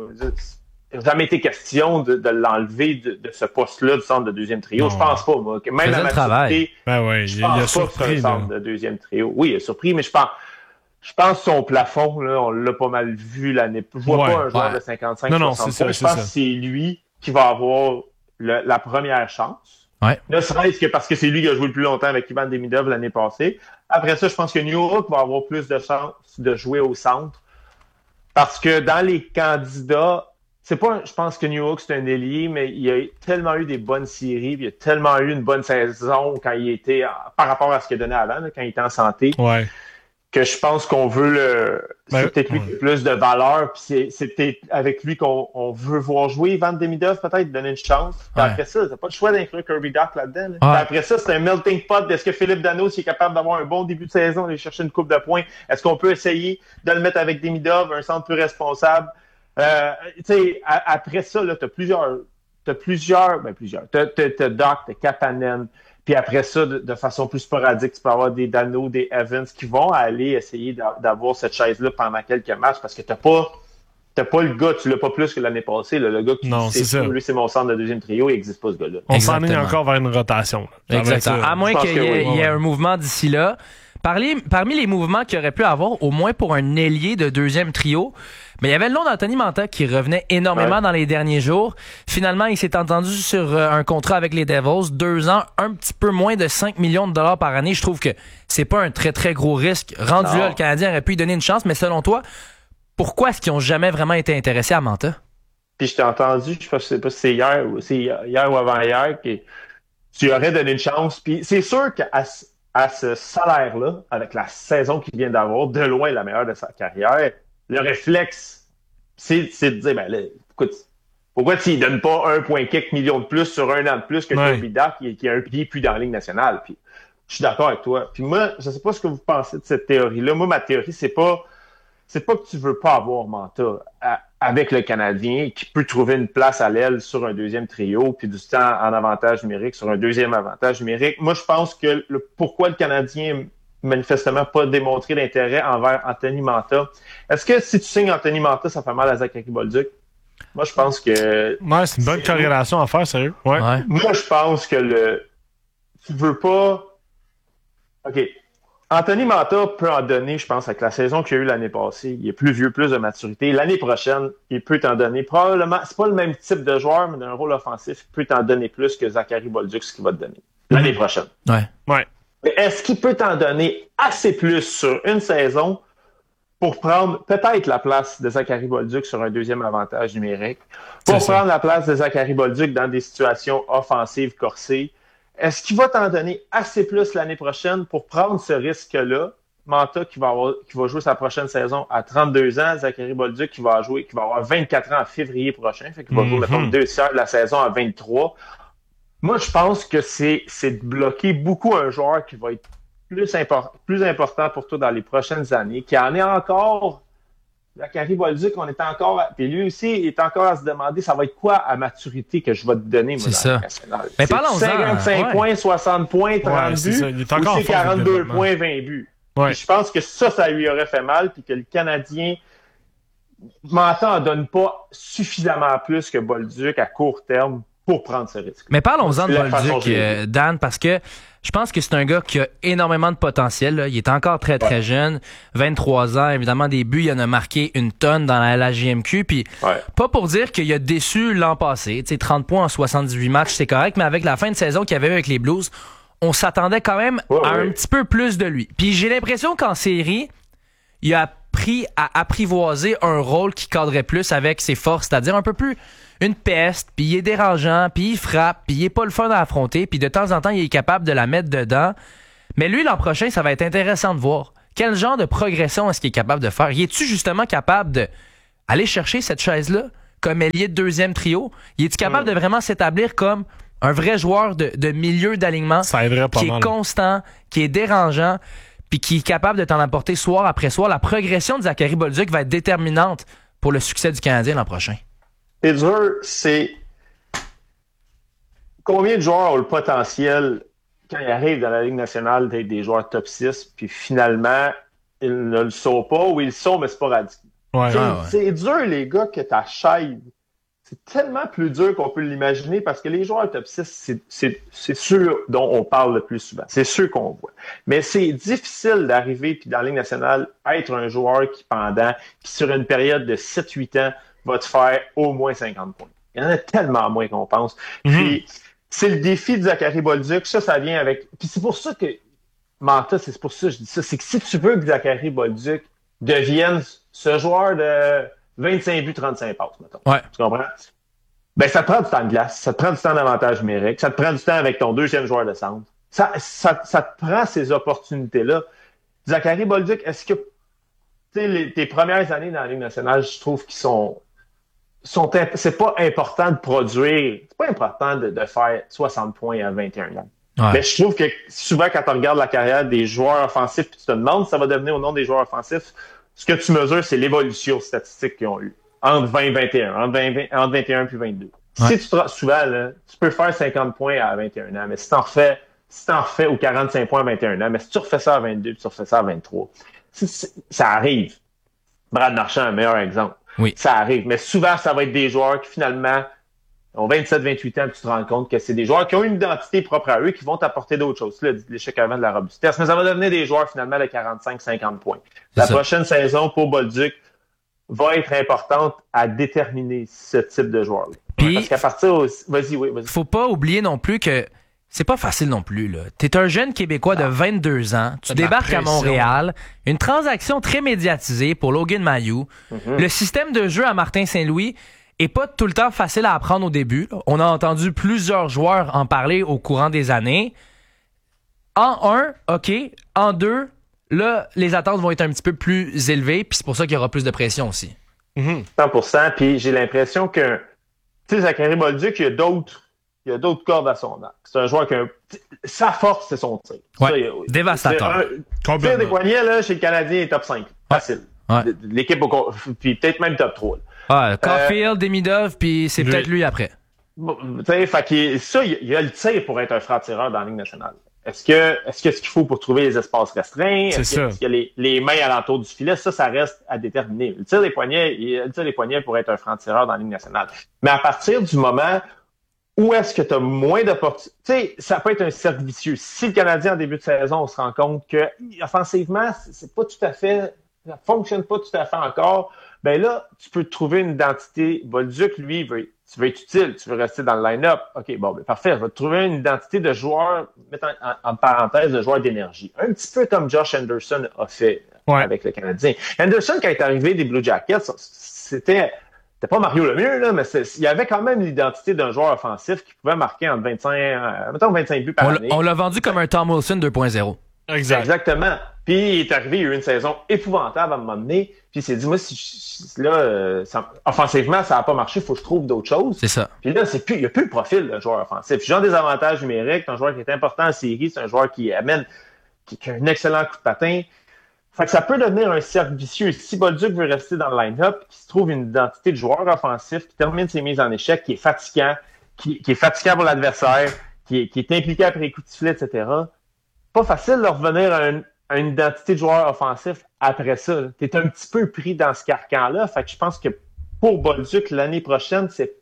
il n'a jamais été question de, de l'enlever de, de ce poste-là du centre de deuxième trio. Non. Je pense pas, moi. Même la maturité, ben ouais, je il, pense il a pas surpris, que c'est un centre de deuxième trio. Oui, il a surpris, mais je pense, je pense que son plafond, là, on l'a pas mal vu l'année. Je vois ouais, pas un joueur ouais. de cinquante-cinq non, non, soixante c'est ça, Je c'est pense ça. que c'est lui qui va avoir le, la première chance. Ouais. Ne serait-ce que parce que c'est lui qui a joué le plus longtemps avec Ivan Demidov l'année passée. Après ça, je pense que Newhook va avoir plus de chances de jouer au centre. Parce que dans les candidats, c'est pas, je pense que Newhook, c'est un ailier, mais il a tellement eu des bonnes séries, puis il a tellement eu une bonne saison quand il était, par rapport à ce qu'il a donné avant, là, quand il était en santé, ouais. que je pense qu'on veut le, ben, c'est peut-être lui qui a plus de valeur, puis c'est, c'est peut-être avec lui qu'on on veut voir jouer Ivan Demidov, peut-être, donner une chance. Puis ouais. après ça, t'as pas le choix d'inclure Kirby Dach là-dedans. Là. Ouais. Après ça, c'est un melting pot. Est-ce que Philippe Danault, s'il est capable d'avoir un bon début de saison, aller chercher une coupe de points, est-ce qu'on peut essayer de le mettre avec Demidov, un centre plus responsable? Euh, tu sais, après ça, là, t'as plusieurs, t'as plusieurs, ben plusieurs, t'as, t'as, t'as Dach, t'as Kapanen, puis après ça, de, de façon plus sporadique, tu peux avoir des Danault, des Evans qui vont aller essayer d'avoir cette chaise-là pendant quelques matchs parce que t'as pas, t'as pas le gars, tu l'as pas plus que l'année passée, là, le gars qui non, c'est ça. Lui, c'est mon centre de deuxième trio, il n'existe pas ce gars-là. On s'en est encore vers une rotation. Exactement. À moins qu'il y ait, oui. il y ait un mouvement d'ici là. Parmi, parmi les mouvements qu'il aurait pu avoir, au moins pour un ailier de deuxième trio, mais il y avait le nom d'Anthony Mantha qui revenait énormément ouais. dans les derniers jours. Finalement, il s'est entendu sur euh, un contrat avec les Devils, deux ans, un petit peu moins de cinq millions de dollars par année. Je trouve que c'est pas un très très gros risque. Rendu non. là, le Canadien aurait pu lui donner une chance, mais selon toi, pourquoi est-ce qu'ils ont jamais vraiment été intéressés à Mantha? Puis je t'ai entendu, je sais pas si c'est hier ou c'est hier ou avant-hier, que tu aurais donné une chance. Puis c'est sûr qu'à à ce salaire-là, avec la saison qu'il vient d'avoir, de loin la meilleure de sa carrière, le réflexe, c'est, c'est de dire, ben là, écoute, pourquoi tu ne donnes pas un point quelques millions de plus sur un an de plus que Kirby Dach qui, qui a un pied plus dans la Ligue nationale? Puis je suis d'accord avec toi. Puis moi, je ne sais pas ce que vous pensez de cette théorie-là. Moi, ma théorie, c'est pas c'est pas que tu veux pas avoir Mantha à, avec le Canadien qui peut trouver une place à l'aile sur un deuxième trio puis du temps en avantage numérique sur un deuxième avantage numérique. Moi, je pense que le, pourquoi le Canadien manifestement pas démontré d'intérêt envers Anthony Mantha. Est-ce que si tu signes Anthony Mantha, ça fait mal à Zachary Bolduc? Moi, je pense que... Ouais, c'est une bonne c'est... corrélation à faire, sérieux. Ouais. ouais. Moi, je pense que le... Tu veux pas... OK. Anthony Mantha peut en donner, je pense, avec la saison qu'il y a eu l'année passée. Il est plus vieux, plus de maturité. L'année prochaine, il peut t'en donner. Probablement, c'est pas le même type de joueur, mais d'un rôle offensif, il peut t'en donner plus que Zachary Bolduc, ce qu'il va te donner. L'année mmh. prochaine. Ouais. Ouais. Mais est-ce qu'il peut t'en donner assez plus sur une saison pour prendre peut-être la place de Zachary Bolduc sur un deuxième avantage numérique, pour c'est prendre ça. la place de Zachary Bolduc dans des situations offensives corsées? Est-ce qu'il va t'en donner assez plus l'année prochaine pour prendre ce risque-là? Mantha qui va, avoir, qui va jouer sa prochaine saison à trente-deux ans, Zachary Bolduc qui va jouer, qui va avoir vingt-quatre ans en février prochain, fait qu'il va mm-hmm. jouer mettons, deux tiers de la saison à vingt-trois. Moi, je pense que c'est, c'est de bloquer beaucoup un joueur qui va être plus, import, plus important pour toi dans les prochaines années, qui en est encore... Zachary Bolduc, on est encore... À, puis lui aussi, il est encore à se demander, ça va être quoi à maturité que je vais te donner, moi, c'est dans ça. nationale? Mais c'est parlons-en. cinquantacinq ouais. points, soixante points, trente ouais, buts, il est encore ou c'est quarante-deux points, vingt buts. Ouais. Je pense que ça, ça lui aurait fait mal, puis que le Canadien... Mantha en donne pas suffisamment plus que Bolduc à court terme pour prendre ce risque. Mais parlons-en de C'est la façon Bolduc, que j'ai euh, Dan, parce que je pense que c'est un gars qui a énormément de potentiel. Là. Il est encore très, très ouais. jeune. vingt-trois ans, évidemment, des buts, il en a marqué une tonne dans la L H J M Q. Puis ouais. pas pour dire qu'il a déçu l'an passé. T'sais, trente points en soixante-dix-huit matchs, c'est correct. Mais avec la fin de saison qu'il y avait eu avec les Blues, on s'attendait quand même ouais, à ouais. un petit peu plus de lui. Puis j'ai l'impression qu'en série, il a appris à apprivoiser un rôle qui cadrait plus avec ses forces, c'est-à-dire un peu plus une peste, puis il est dérangeant, puis il frappe, puis il est pas le fun à affronter, puis de temps en temps, il est capable de la mettre dedans. Mais lui, l'an prochain, ça va être intéressant de voir. Quel genre de progression est-ce qu'il est capable de faire? Y est-tu justement capable de aller chercher cette chaise-là comme ailier de deuxième trio? Y est-tu capable mmh. de vraiment s'établir comme un vrai joueur de, de milieu d'alignement ça aiderait pas qui mal. est constant, qui est dérangeant, puis qui est capable de t'en apporter soir après soir? La progression de Zachary Bolduc va être déterminante pour le succès du Canadien l'an prochain. C'est dur, c'est combien de joueurs ont le potentiel quand ils arrivent dans la Ligue nationale d'être des joueurs top six, puis finalement, ils ne le sont pas, ou ils le sont, mais sporadiquement. Ouais, c'est, ouais, ouais. c'est dur, les gars, que ta chaise, c'est tellement plus dur qu'on peut l'imaginer, parce que les joueurs top six, c'est, c'est, c'est ceux dont on parle le plus souvent. C'est ceux qu'on voit. Mais c'est difficile d'arriver, puis dans la Ligue nationale, être un joueur qui, pendant, qui sur une période de sept huit ans, va te faire au moins cinquante points. Il y en a tellement moins qu'on pense. Mm-hmm. Puis, c'est le défi de Zachary Bolduc. Ça, ça vient avec... Puis c'est pour ça que... Manta, c'est pour ça que je dis ça. C'est que si tu veux que Zachary Bolduc devienne ce joueur de vingt-cinq buts, trente-cinq passes, mettons. Ouais. Tu comprends? Ben, ça te prend du temps de glace. Ça te prend du temps d'avantage numérique. Ça te prend du temps avec ton deuxième joueur de centre. Ça, ça, ça te prend ces opportunités-là. Zachary Bolduc, est-ce que... Tu sais, les, tes premières années dans la Ligue nationale, je trouve qu'ils sont... Sont imp- c'est pas important de produire, c'est pas important de, de faire soixante points à vingt et un ans. Ouais. Mais je trouve que souvent, quand on regarde la carrière des joueurs offensifs, puis tu te demandes si ça va devenir au nom des joueurs offensifs, ce que tu mesures, c'est l'évolution statistique qu'ils ont eu entre vingt et vingt et un, entre, vingt, vingt, entre vingt et un puis vingt-deux. Ouais. Si tu te souvent, là, tu peux faire cinquante points à vingt et un ans, mais si t'en refais, si t'en refais ou quarante-cinq points à vingt et un ans, mais si tu refais ça à vingt-deux, puis tu refais ça à vingt-trois, c'est, c'est, ça arrive. Brad Marchand, un meilleur exemple. Oui. Ça arrive. Mais souvent, ça va être des joueurs qui, finalement, ont vingt-sept vingt-huit ans, puis tu te rends compte que c'est des joueurs qui ont une identité propre à eux, qui vont t'apporter d'autres choses. Là, l'échec avant de la robustesse. Mais ça va devenir des joueurs, finalement, de quarante-cinq cinquante points. C'est la ça. Prochaine saison pour Bolduc va être importante à déterminer ce type de joueur-là. Puis, parce qu'à partir... Au... Vas-y, oui, vas-y. Faut pas oublier non plus que c'est pas facile non plus, là. T'es un jeune Québécois de vingt-deux ans. Tu débarques à Montréal. Une transaction très médiatisée pour Logan Mailloux. Mm-hmm. Le système de jeu à Martin Saint-Louis est pas tout le temps facile à apprendre au début. On a entendu plusieurs joueurs en parler au courant des années. En un, OK. En deux, là, les attentes vont être un petit peu plus élevées, puis c'est pour ça qu'il y aura plus de pression aussi. Mm-hmm. cent pour cent. Puis j'ai l'impression que, tu sais, Zachary Bolduc, il y a d'autres Il y a d'autres cordes à son arc. C'est un joueur qui a un... Sa force, c'est son tir. Ouais, ça, a... dévastateur. Un tir des poignets, là, chez le Canadien, il est top cinq. Facile. Ouais. L'équipe, au... puis peut-être même top trois. Ouais, Caulfield, euh... Demidov, puis c'est lui. Peut-être lui après. Bon, tu sais, fait qu'il... ça, il y a le tir pour être un franc-tireur dans la Ligue nationale. Est-ce que, est-ce que ce qu'il faut pour trouver les espaces restreints? C'est est-ce, ça. Que, est-ce qu'il y a les, les mains alentour du filet? Ça, ça reste à déterminer. Le tir des poignets, il le tir des poignets pour être un franc-tireur dans la Ligue nationale. Mais à partir du moment où est-ce que tu as moins d'opportunités? Tu sais, ça peut être un cercle vicieux. Si le Canadien, en début de saison, on se rend compte que, offensivement, c'est pas tout à fait, ça fonctionne pas tout à fait encore, ben là, tu peux te trouver une identité. Bolduc, lui, veut, tu veux être utile, tu veux rester dans le line-up. OK, bon, ben parfait. Va te trouver une identité de joueur, mettre en, en, en parenthèse, de joueur d'énergie. Un petit peu comme Josh Anderson a fait ouais. avec le Canadien. Anderson, quand il est arrivé des Blue Jackets, c'était... C'était pas Mario Lemieux, là, mais c'est, il y avait quand même l'identité d'un joueur offensif qui pouvait marquer entre vingt-cinq, euh, mettons vingt-cinq buts par on année. On l'a vendu comme un Tom Wilson deux point zéro. Exact. Exactement. Puis il est arrivé, il a eu une saison épouvantable à un moment donné. Puis il s'est dit, moi, si, si là, euh, ça, offensivement, ça n'a pas marché, il faut que je trouve d'autres choses. C'est ça. Puis là, c'est plus, il n'y a plus le profil d'un joueur offensif. Puis genre des avantages numériques, c'est un joueur qui est important en série, c'est un joueur qui amène, qui, qui a un excellent coup de patin. Fait que ça peut devenir un cercle vicieux. Si Bolduc veut rester dans le line-up, qu'il se trouve une identité de joueur offensif, qui termine ses mises en échec, qui est fatigant, qui, qui est fatigant pour l'adversaire, qui est, qui est impliqué après les coups de sifflet, et cetera. Pas facile de revenir à, une, à une identité de joueur offensif après ça. Tu es un petit peu pris dans ce carcan-là. Fait que je pense que pour Bolduc, l'année prochaine, c'est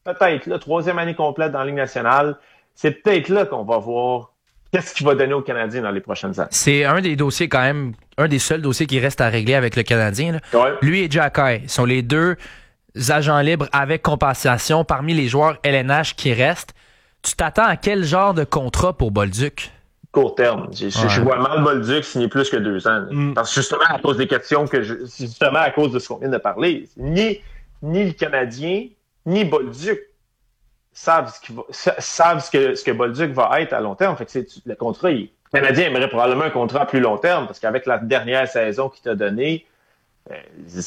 peut-être là, troisième année complète dans la Ligue nationale, c'est peut-être là qu'on va voir qu'est-ce qu'il va donner aux Canadiens dans les prochaines années. C'est un des dossiers quand même, un des seuls dossiers qui reste à régler avec le Canadien. Là. Ouais. Lui et Xhekaj sont les deux agents libres avec compensation parmi les joueurs L N H qui restent. Tu t'attends à quel genre de contrat pour Bolduc? Court terme. Je, ouais. je vois mal Bolduc signer plus que deux ans. Mm. Parce que justement, à cause des questions que je, justement à cause de ce qu'on vient de parler, ni, ni le Canadien, ni Bolduc savent ce, va, savent ce que, ce que Bolduc va être à long terme. Fait que c'est, le contrat, il, le Canadien aimerait probablement un contrat à plus long terme parce qu'avec la dernière saison qu'il t'a donnée, euh,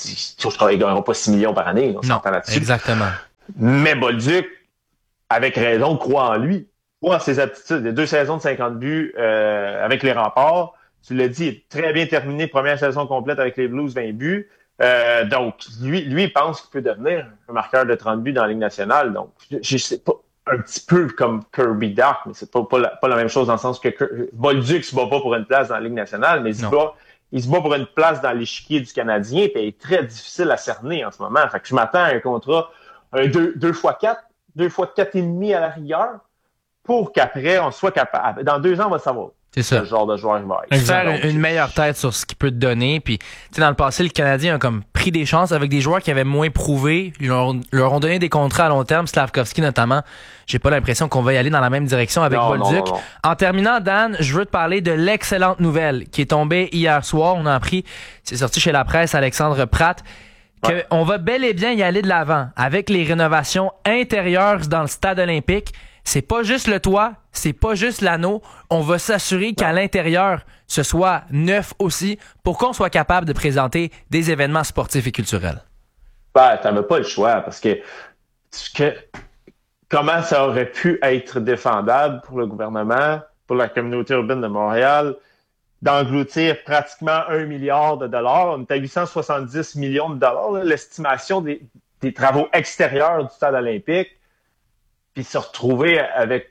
je crois qu'il ne gagnera pas six millions par année. On s'entend là-dessus. Exactement. Mais Bolduc, avec raison, croit en lui. Croit en ses aptitudes. Les deux saisons de cinquante buts euh, avec les Remparts. Tu l'as dit, il est très bien terminé. Première saison complète avec les Blues, vingt buts. Euh, donc, lui, lui, il pense qu'il peut devenir un marqueur de trente buts dans la Ligue nationale. Donc, je, je sais pas, un petit peu comme Kirby Dach, mais c'est pas, pas, la, pas la même chose dans le sens que Bolduc se bat pas pour une place dans la Ligue nationale, mais il se bat, il se bat pour une place dans l'échiquier du Canadien, puis il est très difficile à cerner en ce moment. Fait que je m'attends à un contrat, un deux, deux fois quatre, deux fois quatre et demi à la rigueur, pour qu'après, on soit capable. Dans deux ans, on va savoir. C'est ça. Le genre de joueur il va être. Faire une, une meilleure tête sur ce qu'il peut te donner. Puis, tu sais, dans le passé, le Canadien a comme pris des chances avec des joueurs qui avaient moins prouvé. Ils leur, leur ont donné des contrats à long terme, Slavkovski notamment. J'ai pas l'impression qu'on va y aller dans la même direction avec non, Bolduc. Non, non, non. En terminant, Dan, je veux te parler de l'excellente nouvelle qui est tombée hier soir. On a appris, c'est sorti chez la presse, Alexandre Pratt, qu'on ouais. va bel et bien y aller de l'avant avec les rénovations intérieures dans le stade olympique. C'est pas juste le toit, c'est pas juste l'anneau. On va s'assurer qu'à l'intérieur, ce soit neuf aussi pour qu'on soit capable de présenter des événements sportifs et culturels. Ben, t'avais pas le choix parce que, que comment ça aurait pu être défendable pour le gouvernement, pour la communauté urbaine de Montréal, d'engloutir pratiquement un milliard de dollars. On est à huit cent soixante-dix millions de dollars, là, l'estimation des, des travaux extérieurs du stade olympique. Puis se retrouver avec...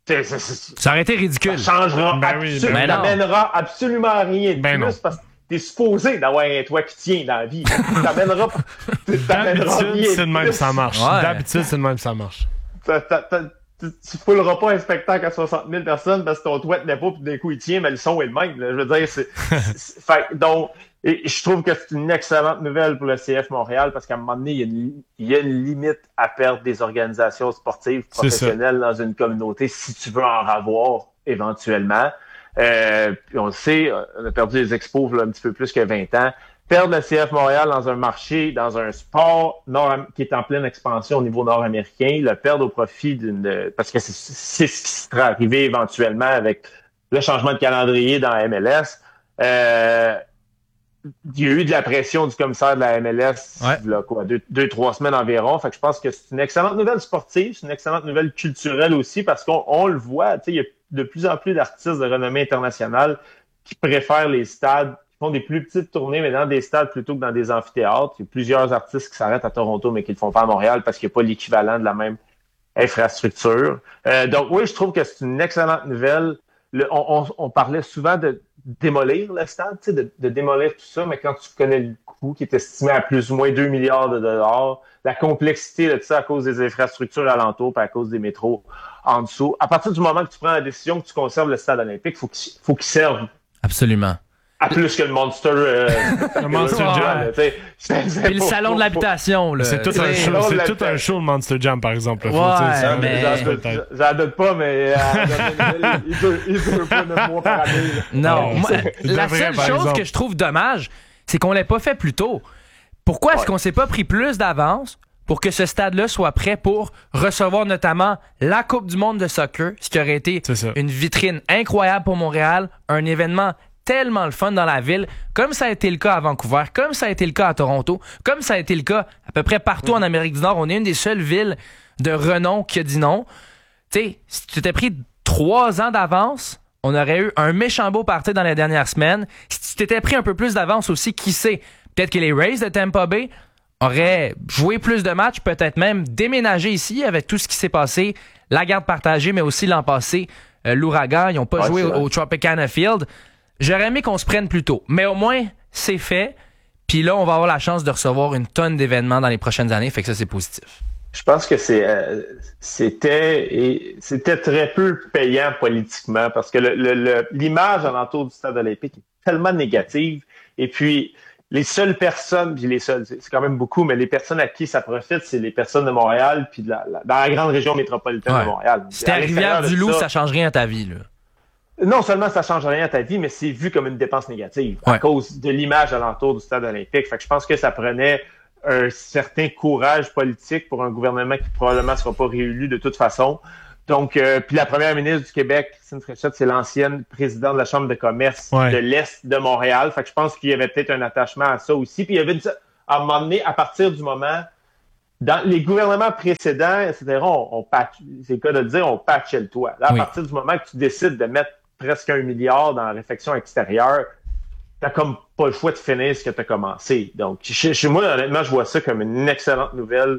Ça aurait été ridicule. Ça changera ben oui, absolu- ben ça n'amènera absolument rien de ben plus non. parce que t'es supposé d'avoir un toit qui tient dans la vie. T'amèneras, t'amèneras rien D'habitude, c'est de même plus. que ça marche. Ouais. D'habitude, c'est de même que ça marche. T'as, t'as, t'as, tu ne fouleras pas un spectacle à soixante mille personnes parce que ton toit tenait pas puis d'un coup il tient, mais le son est le même. Là. Je veux dire, c'est... c'est fait, donc, et je trouve que c'est une excellente nouvelle pour le C F Montréal parce qu'à un moment donné, il y a une, il y a une limite à perdre des organisations sportives professionnelles dans une communauté si tu veux en avoir éventuellement. Euh, puis on le sait, on a perdu les expos là, un petit peu plus que vingt ans. Perdre le C F Montréal dans un marché, dans un sport nord- qui est en pleine expansion au niveau nord-américain, le perdre au profit d'une... Parce que c'est, c'est ce qui sera arrivé éventuellement avec le changement de calendrier dans la M L S. Euh, il y a eu de la pression du commissaire de la M L S ouais. là, quoi, deux, deux, trois semaines environ. Fait que je pense que c'est une excellente nouvelle sportive, c'est une excellente nouvelle culturelle aussi parce qu'on on le voit, tu sais, il y a de plus en plus d'artistes de renommée internationale qui préfèrent les stades, qui font des plus petites tournées, mais dans des stades plutôt que dans des amphithéâtres. Il y a plusieurs artistes qui s'arrêtent à Toronto, mais qui ne le font pas à Montréal parce qu'il n'y a pas l'équivalent de la même infrastructure. Euh, donc oui, je trouve que c'est une excellente nouvelle. Le, on, on, on parlait souvent de démolir le stade, tu sais, de, de démolir tout ça, mais quand tu connais le coût qui est estimé à plus ou moins deux milliards de dollars, la complexité de tout ça à cause des infrastructures alentours et à cause des métros en dessous, à partir du moment que tu prends la décision que tu conserves le stade olympique, faut qu'il faut qu'il serve. Absolument. À plus que le Monster, euh, le Monster Jam. Puis le salon de l'habitation. Là. C'est tout un show, c'est tout un show le Monster Jam, par exemple. Ouais, ouais, mais... J'en doute pas, mais euh, il veut pas neuf mois par année. Non, moi, la seule chose exemple. que je trouve dommage, c'est qu'on l'ait pas fait plus tôt. Pourquoi ouais. est-ce qu'on s'est pas pris plus d'avance pour que ce stade-là soit prêt pour recevoir notamment la Coupe du monde de soccer, ce qui aurait été une vitrine incroyable pour Montréal, un événement tellement le fun dans la ville, comme ça a été le cas à Vancouver, comme ça a été le cas à Toronto, comme ça a été le cas à peu près partout mmh. en Amérique du Nord. On est une des seules villes de renom qui a dit non. Tu sais, si tu t'étais pris trois ans d'avance, on aurait eu un méchant beau party dans les dernières semaines. Si tu t'étais pris un peu plus d'avance aussi, qui sait, peut-être que les Rays de Tampa Bay auraient joué plus de matchs, peut-être même déménagé ici avec tout ce qui s'est passé, la garde partagée, mais aussi l'an passé, euh, l'ouragan, ils n'ont pas ouais, joué au, au Tropicana Field. J'aurais aimé qu'on se prenne plus tôt, mais au moins, c'est fait. Puis là, on va avoir la chance de recevoir une tonne d'événements dans les prochaines années, fait que ça, c'est positif. Je pense que c'est, euh, c'était, et c'était très peu payant politiquement parce que le, le, le, l'image alentour du stade olympique est tellement négative. Et puis, les seules personnes, puis les seules, c'est quand même beaucoup, mais les personnes à qui ça profite, c'est les personnes de Montréal, puis de la, la, dans la grande région métropolitaine ouais. de Montréal. Si t'es à Rivière-du-Loup, ça, ça change rien à ta vie, là. Non seulement ça change rien à ta vie, mais c'est vu comme une dépense négative ouais. à cause de l'image alentour du stade olympique. Fait que je pense que ça prenait un certain courage politique pour un gouvernement qui probablement ne sera pas réélu de toute façon. Donc, euh, puis la première ministre du Québec, Christine Fréchette, c'est l'ancienne présidente de la Chambre de commerce ouais. de l'Est de Montréal. Fait que je pense qu'il y avait peut-être un attachement à ça aussi. Puis il y avait une, à un moment donné, à partir du moment, dans les gouvernements précédents, et cetera, on, on patch, c'est le cas de le dire, on patchait le toit. Là, à oui. partir du moment que tu décides de mettre presque un milliard dans la réfection extérieure, t'as comme pas le choix de finir ce que t'as commencé. Donc, chez, chez moi, honnêtement, je vois ça comme une excellente nouvelle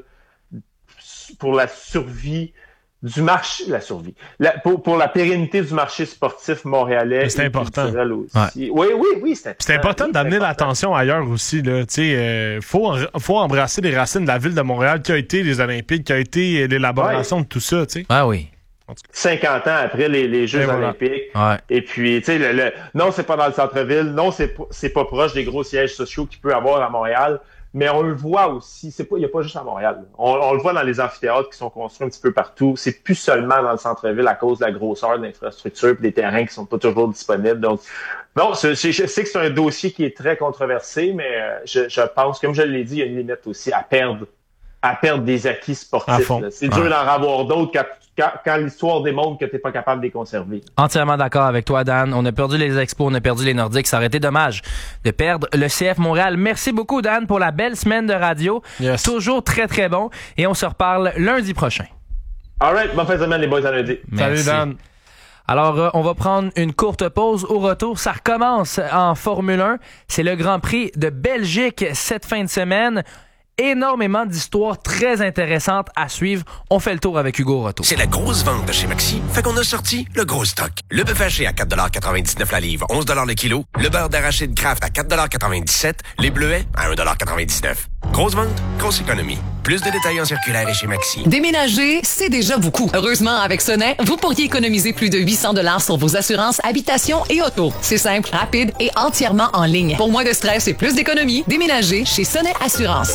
pour la survie du marché, la survie, la, pour, pour la pérennité du marché sportif montréalais. C'est important. Aussi. Ouais. Oui, oui, oui, c'est important. C'est important oui, d'amener c'est l'attention ailleurs aussi. Là. Euh, faut, faut embrasser les racines de la ville de Montréal qui a été les Olympiques, qui a été l'élaboration ouais. de tout ça. T'sais. Ah oui. cinquante ans après les, les Jeux voilà. olympiques. Ouais. Et puis, tu sais, le, le, non, c'est pas dans le centre-ville. Non, c'est, c'est pas proche des gros sièges sociaux qu'il peut y avoir à Montréal. Mais on le voit aussi. C'est pas, il y a pas juste à Montréal. On, on le voit dans les amphithéâtres qui sont construits un petit peu partout. C'est plus seulement dans le centre-ville à cause de la grosseur de l'infrastructure et des terrains qui sont pas toujours disponibles. Donc, non, je, je sais que c'est un dossier qui est très controversé, mais je, je pense, comme je l'ai dit, il y a une limite aussi à perdre, à perdre des acquis sportifs. C'est dur ouais. d'en avoir d'autres quand Quand, quand l'histoire démontre que tu n'es pas capable de les conserver. Entièrement d'accord avec toi, Dan. On a perdu les Expos, on a perdu les Nordiques. Ça aurait été dommage de perdre le C F Montréal. Merci beaucoup, Dan, pour la belle semaine de radio. Yes. Toujours très, très bon. Et on se reparle lundi prochain. All right. Bonne fin de semaine, les boys, à lundi. Salut, Dan. Alors, euh, on va prendre une courte pause. Au retour, ça recommence en Formule un. C'est le Grand Prix de Belgique cette fin de semaine. Énormément d'histoires très intéressantes à suivre. On fait le tour avec Hugo au retour. C'est la grosse vente de chez Maxi. Fait qu'on a sorti le gros stock. Le bœuf haché à quatre dollars quatre-vingt-dix-neuf la livre, onze dollars le kilo. Le beurre d'arachide Kraft à quatre dollars quatre-vingt-dix-sept. Les bleuets à un dollar quatre-vingt-dix-neuf. Grosse vente, grosse économie. Plus de détails en circulaire et chez Maxi. Déménager, c'est déjà beaucoup. Heureusement, avec Sonnet, vous pourriez économiser plus de huit cents dollars sur vos assurances habitation et auto. C'est simple, rapide et entièrement en ligne. Pour moins de stress et plus d'économie, déménagez chez Sonnet Assurance.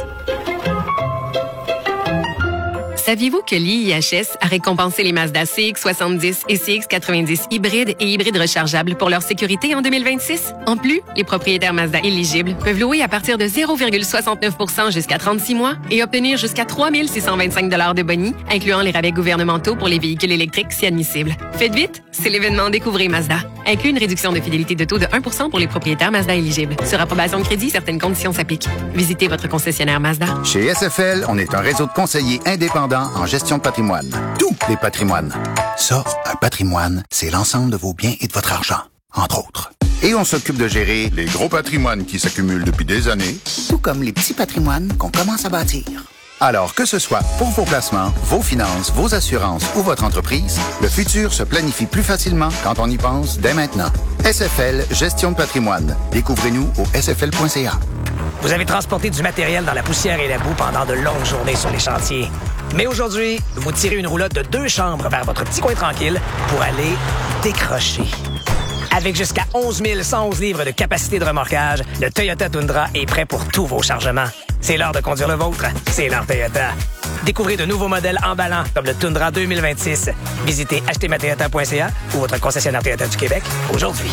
Saviez-vous que l'I I H S a récompensé les Mazda C X soixante-dix et C X quatre-vingt-dix hybrides et hybrides rechargeables pour leur sécurité en deux mille vingt-six? En plus, les propriétaires Mazda éligibles peuvent louer à partir de zéro virgule soixante-neuf pour cent jusqu'à trente-six mois et obtenir jusqu'à trois mille six cent vingt-cinq dollars de boni, incluant les rabais gouvernementaux pour les véhicules électriques si admissible. Faites vite, c'est l'événement Découvrez Mazda. Inclut une réduction de fidélité de taux de un pour cent pour les propriétaires Mazda éligibles. Sur approbation de crédit, certaines conditions s'appliquent. Visitez votre concessionnaire Mazda. Chez S F L, on est un réseau de conseillers indépendants en gestion de patrimoine. Tous les patrimoines. Ça, un patrimoine, c'est l'ensemble de vos biens et de votre argent, entre autres. Et on s'occupe de gérer les gros patrimoines qui s'accumulent depuis des années, tout comme les petits patrimoines qu'on commence à bâtir. Alors, que ce soit pour vos placements, vos finances, vos assurances ou votre entreprise, le futur se planifie plus facilement quand on y pense dès maintenant. S F L, gestion de patrimoine. Découvrez-nous au s f l point c a. Vous avez transporté du matériel dans la poussière et la boue pendant de longues journées sur les chantiers. Mais aujourd'hui, vous tirez une roulotte de deux chambres vers votre petit coin tranquille pour aller décrocher. Avec jusqu'à onze mille cent onze livres de capacité de remorquage, le Toyota Tundra est prêt pour tous vos chargements. C'est l'heure de conduire le vôtre. C'est l'heure Toyota. Découvrez de nouveaux modèles emballants comme le Tundra deux mille vingt-six. Visitez acheter ma toyota point c a ou votre concessionnaire Toyota du Québec aujourd'hui.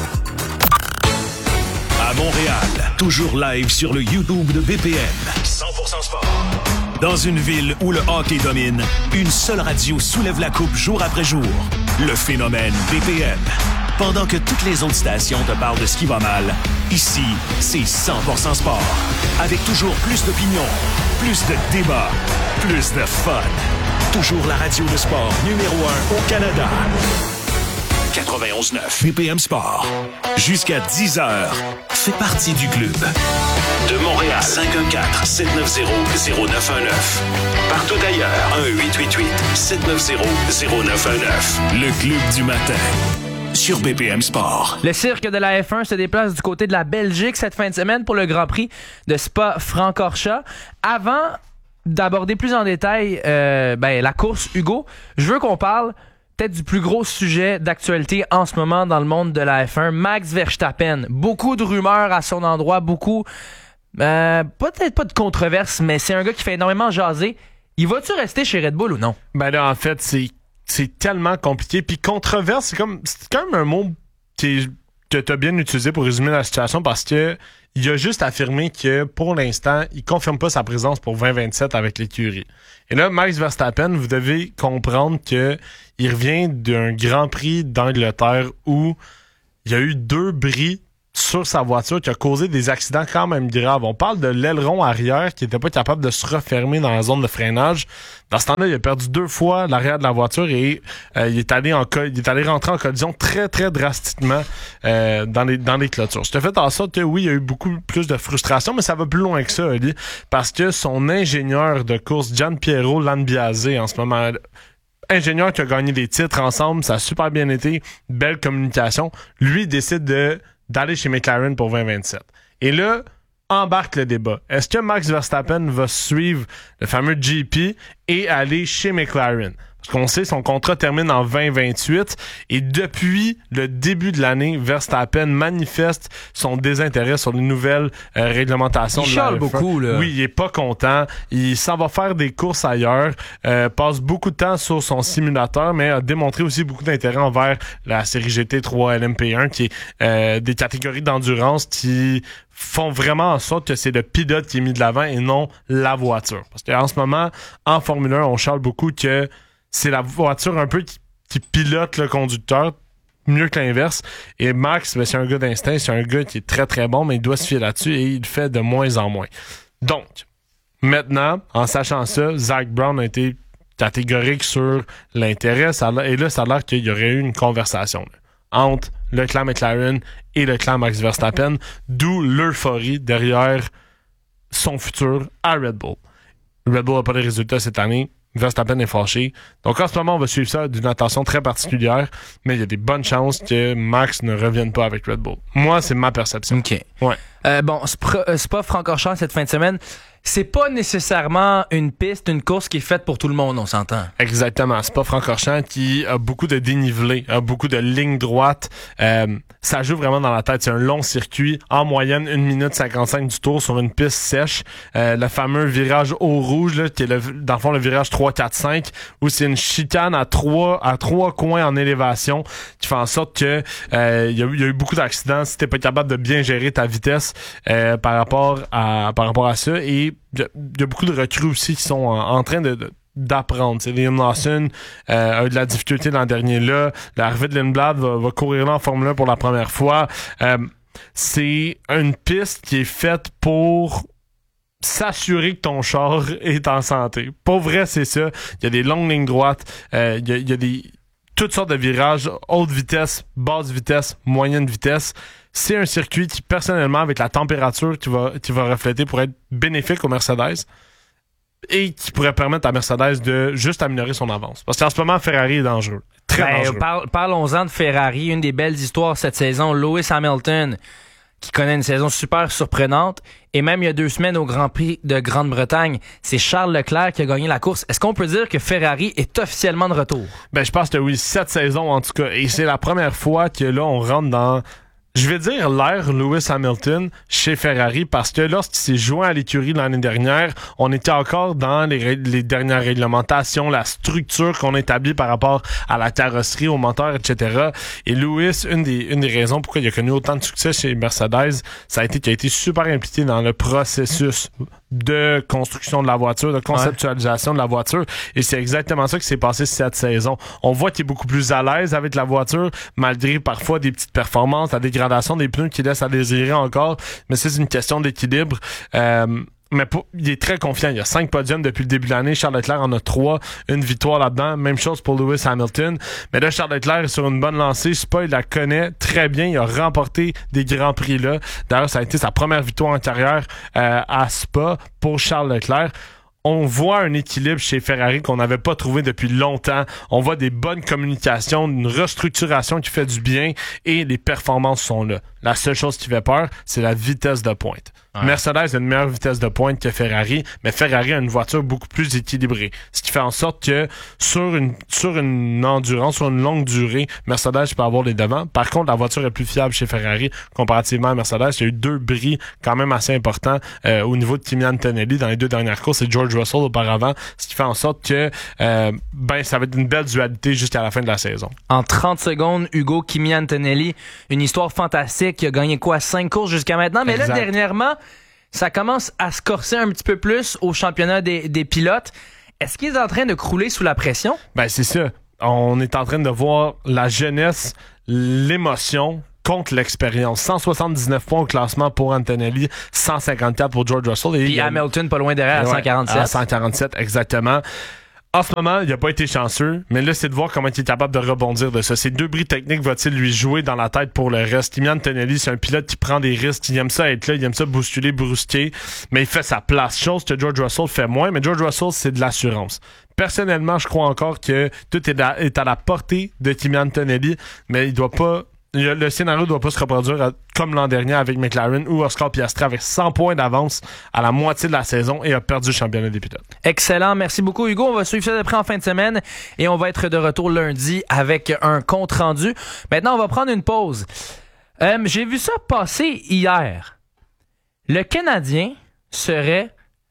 À Montréal, toujours live sur le YouTube de B P M. cent pour cent sport. Dans une ville où le hockey domine, une seule radio soulève la coupe jour après jour. Le phénomène B P M. Pendant que toutes les autres stations te parlent de ce qui va mal, ici, c'est cent pour cent sport. Avec toujours plus d'opinions, plus de débats, plus de fun. Toujours la radio de sport numéro un au Canada. quatre-vingt-onze neuf B P M Sport. Jusqu'à dix heures. Fais partie du club. De Montréal, cinq un quatre, sept neuf zéro, zéro neuf un neuf. Partout ailleurs, un huit huit huit, sept neuf zéro, zéro neuf un neuf. Le club du matin. Sur B P M Sport. Le cirque de la F un se déplace du côté de la Belgique cette fin de semaine pour le Grand Prix de Spa-Francorchamps. Avant, d'aborder plus en détail euh, ben, la course, Hugo, je veux qu'on parle peut-être du plus gros sujet d'actualité en ce moment dans le monde de la F un, Max Verstappen. Beaucoup de rumeurs à son endroit, beaucoup, euh, peut-être pas de controverses, mais c'est un gars qui fait énormément jaser. Il va-tu rester chez Red Bull ou non? Ben là, en fait, c'est, c'est tellement compliqué. Puis controverse, c'est comme c'est quand même un mot qui est, que tu as bien utilisé pour résumer la situation parce que il a juste affirmé que pour l'instant, il confirme pas sa présence pour vingt vingt-sept avec l'écurie. Et là, Max Verstappen, vous devez comprendre que il revient d'un Grand Prix d'Angleterre où il y a eu deux bris sur sa voiture qui a causé des accidents quand même graves. On parle de l'aileron arrière qui était pas capable de se refermer dans la zone de freinage. Dans ce temps-là, il a perdu deux fois l'arrière de la voiture et euh, il est allé en co- il est allé rentrer en collision très très drastiquement euh, dans les dans les clôtures. Ce qui a fait en sorte que oui, il y a eu beaucoup plus de frustration, mais ça va plus loin que ça, Ali, parce que son ingénieur de course, Gianpiero Lambiase, en ce moment, ingénieur qui a gagné des titres ensemble, ça a super bien été, belle communication. Lui décide de d'aller chez McLaren pour vingt vingt-sept. Et là, embarque le débat. Est-ce que Max Verstappen va suivre le fameux G P et aller chez McLaren? Parce qu'on sait, son contrat termine en vingt vingt-huit et depuis le début de l'année, Verstappen manifeste son désintérêt sur les nouvelles euh, réglementations. Il de la chiale F un. beaucoup, là. Oui, il est pas content. Il s'en va faire des courses ailleurs, euh, passe beaucoup de temps sur son simulateur, mais a démontré aussi beaucoup d'intérêt envers la série G T trois L M P un, qui est euh, des catégories d'endurance qui font vraiment en sorte que c'est le pilote qui est mis de l'avant et non la voiture. Parce qu'en ce moment, en Formule un, on charle beaucoup que c'est la voiture un peu qui, qui pilote le conducteur mieux que l'inverse. Et Max, ben, c'est un gars d'instinct, c'est un gars qui est très très bon, mais il doit se fier là-dessus et il le fait de moins en moins. Donc, maintenant, en sachant ça, Zach Brown a été catégorique sur l'intérêt. Ça a, et là, ça a l'air qu'il y aurait eu une conversation là, entre le clan McLaren et le clan Max Verstappen, d'où l'euphorie derrière son futur à Red Bull. Red Bull n'a pas de résultats cette année. Verstappen est fâché. Donc en ce moment, on va suivre ça d'une attention très particulière, mais il y a des bonnes chances que Max ne revienne pas avec Red Bull. Moi, c'est ma perception. OK. Ouais. Euh, bon, Spa-Francorchamps cette fin de semaine, c'est pas nécessairement une piste, une course qui est faite pour tout le monde, on s'entend. Exactement. Spa-Francorchamps qui a beaucoup de dénivelé, a beaucoup de lignes droites. Euh, ça joue vraiment dans la tête. C'est un long circuit. En moyenne, une minute cinquante-cinq du tour sur une piste sèche. Euh, le fameux virage au rouge, là, qui est le, dans le fond le virage trois, quatre, cinq, où c'est une chicane à trois, à trois coins en élévation qui fait en sorte que euh, il y a, y a eu beaucoup d'accidents si t'es pas capable de bien gérer ta vitesse euh, par rapport à par rapport à ça. Et il y, y a beaucoup de recrues aussi qui sont en, en train de, de d'apprendre. C'est Liam Lawson euh, a eu de la difficulté l'an dernier là. L'arrivée de Lindblad va, va courir là en Formule un pour la première fois. Euh, c'est une piste qui est faite pour s'assurer que ton char est en santé. Pour vrai, c'est ça. Il y a des longues lignes droites. Euh, il y a, il y a des toutes sortes de virages, haute vitesse, basse vitesse, moyenne vitesse. C'est un circuit qui, personnellement, avec la température qui va, qui va refléter, pourrait être bénéfique au Mercedes et qui pourrait permettre à Mercedes de juste améliorer son avance. Parce qu'en ce moment, Ferrari est dangereux. Très ben, dangereux. Par, parlons-en de Ferrari. Une des belles histoires cette saison, Lewis Hamilton, qui connaît une saison super surprenante. Et même il y a deux semaines au Grand Prix de Grande-Bretagne, c'est Charles Leclerc qui a gagné la course. Est-ce qu'on peut dire que Ferrari est officiellement de retour? Ben, je pense que oui, cette saison en tout cas. Et c'est la première fois que là, on rentre dans, je vais dire, l'ère Lewis Hamilton chez Ferrari, parce que lorsqu'il s'est joint à l'écurie l'année dernière, on était encore dans les, ré- les dernières réglementations, la structure qu'on a établie par rapport à la carrosserie, au moteur, et cetera. Et Lewis, une des, une des raisons pourquoi il a connu autant de succès chez Mercedes, ça a été qu'il a été super impliqué dans le processus de construction de la voiture, de conceptualisation ouais. de la voiture. Et c'est exactement ça qui s'est passé cette saison. On voit qu'il est beaucoup plus à l'aise avec la voiture, malgré parfois des petites performances, la dégradation des pneus qui laisse à désirer encore. Mais c'est une question d'équilibre. Euh, mais pour, il est très confiant. Il y a cinq podiums depuis le début de l'année. Charles Leclerc en a trois. Une victoire là-dedans. Même chose pour Lewis Hamilton. Mais là, Charles Leclerc est sur une bonne lancée. Spa, il la connaît très bien. Il a remporté des grands prix là. D'ailleurs, ça a été sa première victoire en carrière euh, à Spa pour Charles Leclerc. on voit un équilibre chez Ferrari qu'on n'avait pas trouvé depuis longtemps. On voit des bonnes communications, une restructuration qui fait du bien et les performances sont là. La seule chose qui fait peur, c'est la vitesse de pointe. Ouais. Mercedes a une meilleure vitesse de pointe que Ferrari, mais Ferrari a une voiture beaucoup plus équilibrée. Ce qui fait en sorte que sur une, sur une endurance, sur une longue durée, Mercedes peut avoir les devants. Par contre, la voiture est plus fiable chez Ferrari comparativement à Mercedes. Il y a eu deux bris quand même assez importants euh, au niveau de Kimi Antonelli dans les deux dernières courses et George Russell auparavant, ce qui fait en sorte que euh, ben ça va être une belle dualité jusqu'à la fin de la saison. En trente secondes, Hugo, Kimi Antonelli, une histoire fantastique, qui a gagné quoi, cinq courses jusqu'à maintenant, mais exact. Là, dernièrement, ça commence à se corser un petit peu plus au championnat des, des pilotes. Est-ce qu'il est en train de crouler sous la pression? Ben, c'est ça. On est en train de voir la jeunesse, l'émotion contre l'expérience. cent soixante-dix-neuf points au classement pour Antonelli, cent cinquante-quatre pour George Russell. Et puis Hamilton pas loin derrière à ouais, cent quarante-sept. À cent quarante-sept, exactement. En ce moment, il n'a pas été chanceux, mais là, c'est de voir comment il est capable de rebondir de ça. Ces deux bris techniques va-t-il lui jouer dans la tête pour le reste? Kimi Antonelli, c'est un pilote qui prend des risques, il aime ça être là, il aime ça bousculer, brusquer, mais il fait sa place. Chose que George Russell fait moins, mais George Russell, c'est de l'assurance. Personnellement, je crois encore que tout est à, est à la portée de Kimi Antonelli, mais il doit pas... Le scénario ne doit pas se reproduire à, comme l'an dernier avec McLaren où Oscar Piastri avait cent points d'avance à la moitié de la saison et a perdu le championnat des pilotes. Excellent. Merci beaucoup, Hugo. On va suivre ça de près en fin de semaine et on va être de retour lundi avec un compte rendu. Maintenant, on va prendre une pause. Euh, j'ai vu ça passer hier. Le Canadien serait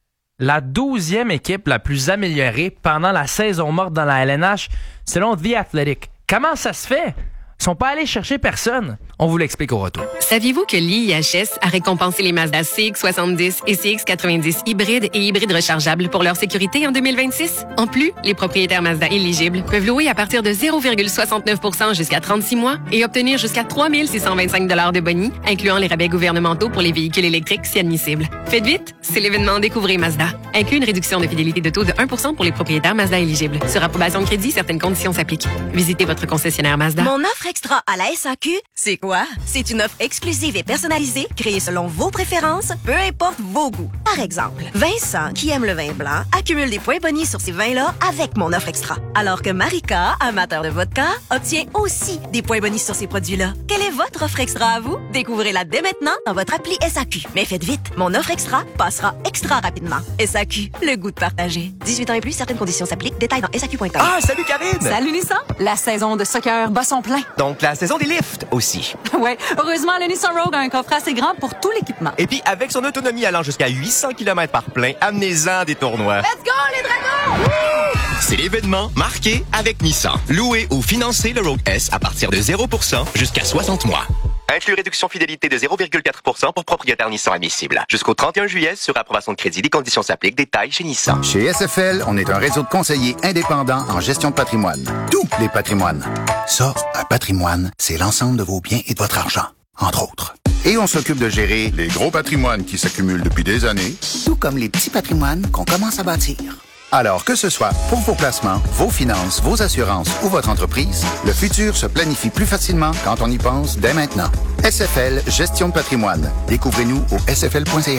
la douzième équipe la plus améliorée pendant la saison morte dans la L N H selon The Athletic. Comment ça se fait? Ils sont pas allés chercher personne. On vous l'explique au retour. Saviez-vous que l'I H S a récompensé les Mazda C X soixante-dix et C X quatre-vingt-dix hybrides et hybrides rechargeables pour leur sécurité en deux mille vingt-six? En plus, les propriétaires Mazda éligibles peuvent louer à partir de zéro virgule soixante-neuf pour cent jusqu'à trente-six mois et obtenir jusqu'à trois mille six cent vingt-cinq dollars de boni, incluant les rabais gouvernementaux pour les véhicules électriques si admissibles. Faites vite, c'est l'événement Découvrez Mazda. Inclut une réduction de fidélité de taux de un pour cent pour les propriétaires Mazda éligibles. Sur approbation de crédit, certaines conditions s'appliquent. Visitez votre concessionnaire Mazda. Mon offre extra à la S A Q, c'est quoi? C'est une offre exclusive et personnalisée, créée selon vos préférences, peu importe vos goûts. Par exemple, Vincent, qui aime le vin blanc, accumule des points bonus sur ces vins-là avec mon offre extra. Alors que Marika, amateur de vodka, obtient aussi des points bonus sur ces produits-là. Quelle est votre offre extra à vous? Découvrez-la dès maintenant dans votre appli S A Q. Mais faites vite, mon offre extra passera extra rapidement. S A Q, le goût de partager. dix-huit ans et plus, certaines conditions s'appliquent. Détails dans S A Q point com. Ah, salut Karine! Salut Nissan! La saison de soccer bat son plein. Donc, la saison des lifts aussi. Ouais, heureusement, le Nissan Rogue a un coffre assez grand pour tout l'équipement. Et puis, avec son autonomie allant jusqu'à huit cents kilomètres par plein, amenez-en des tournois. Let's go, les dragons! Woo! C'est l'événement marqué avec Nissan. Louez ou financez le Rogue S à partir de zéro pour cent jusqu'à soixante mois. Inclus réduction fidélité de zéro virgule quatre pour cent pour propriétaire Nissan admissible. Jusqu'au trente et un juillet, sur approbation de crédit, les conditions s'appliquent. Détails chez Nissan. Chez S F L, on est un réseau de conseillers indépendants en gestion de patrimoine. Tous les patrimoines. Ça, un patrimoine, c'est l'ensemble de vos biens et de votre argent, entre autres. Et on s'occupe de gérer les gros patrimoines qui s'accumulent depuis des années, tout comme les petits patrimoines qu'on commence à bâtir. Alors que ce soit pour vos placements, vos finances, vos assurances ou votre entreprise, le futur se planifie plus facilement quand on y pense dès maintenant. S F L Gestion de patrimoine. Découvrez-nous au s f l point c a.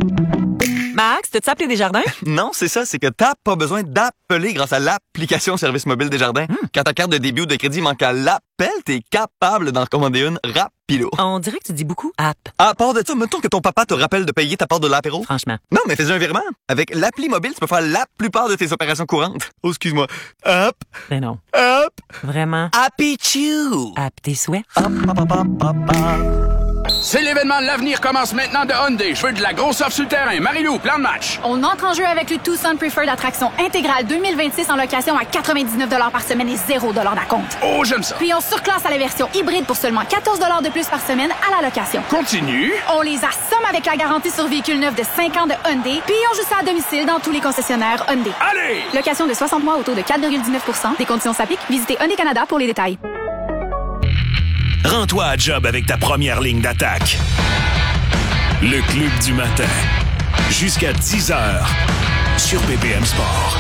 Max, t'as-tu appelé Desjardins? Non, c'est ça, c'est que t'as pas besoin d'appeler grâce à l'application Service Mobile Desjardins. Hmm. Quand ta carte de débit ou de crédit manque à l'appel, t'es capable d'en commander une rapido. On dirait que tu dis beaucoup app. À part de ça, mettons que ton papa te rappelle de payer ta part de l'apéro. Franchement. Non, mais fais un virement. Avec l'appli mobile, tu peux faire la plupart de tes opérations courantes. Oh, excuse-moi. Hop. Ben non. Hop. Vraiment. Happy Chew. App tes souhaits. Hop, hop, hop, hop, hop, hop. C'est l'événement de l'avenir commence maintenant de Hyundai. Je veux de la grosse offre sur le terrain. Marie-Lou, plan de match. On entre en jeu avec le Tucson Preferred Attraction intégrale deux mille vingt-six en location à quatre-vingt-dix-neuf dollars par semaine et zéro dollars d'acompte. Oh, j'aime ça. Puis on surclasse à la version hybride pour seulement quatorze dollars de plus par semaine à la location. Continue. On les assomme avec la garantie sur véhicule neuf de cinq ans de Hyundai. Puis on joue ça à domicile dans tous les concessionnaires Hyundai. Allez! Location de soixante mois au taux de quatre virgule dix-neuf pour cent. Des conditions s'appliquent. Visitez Hyundai Canada pour les détails. Rends-toi à job avec ta première ligne d'attaque. Le Club du matin. Jusqu'à dix heures sur B P M Sport.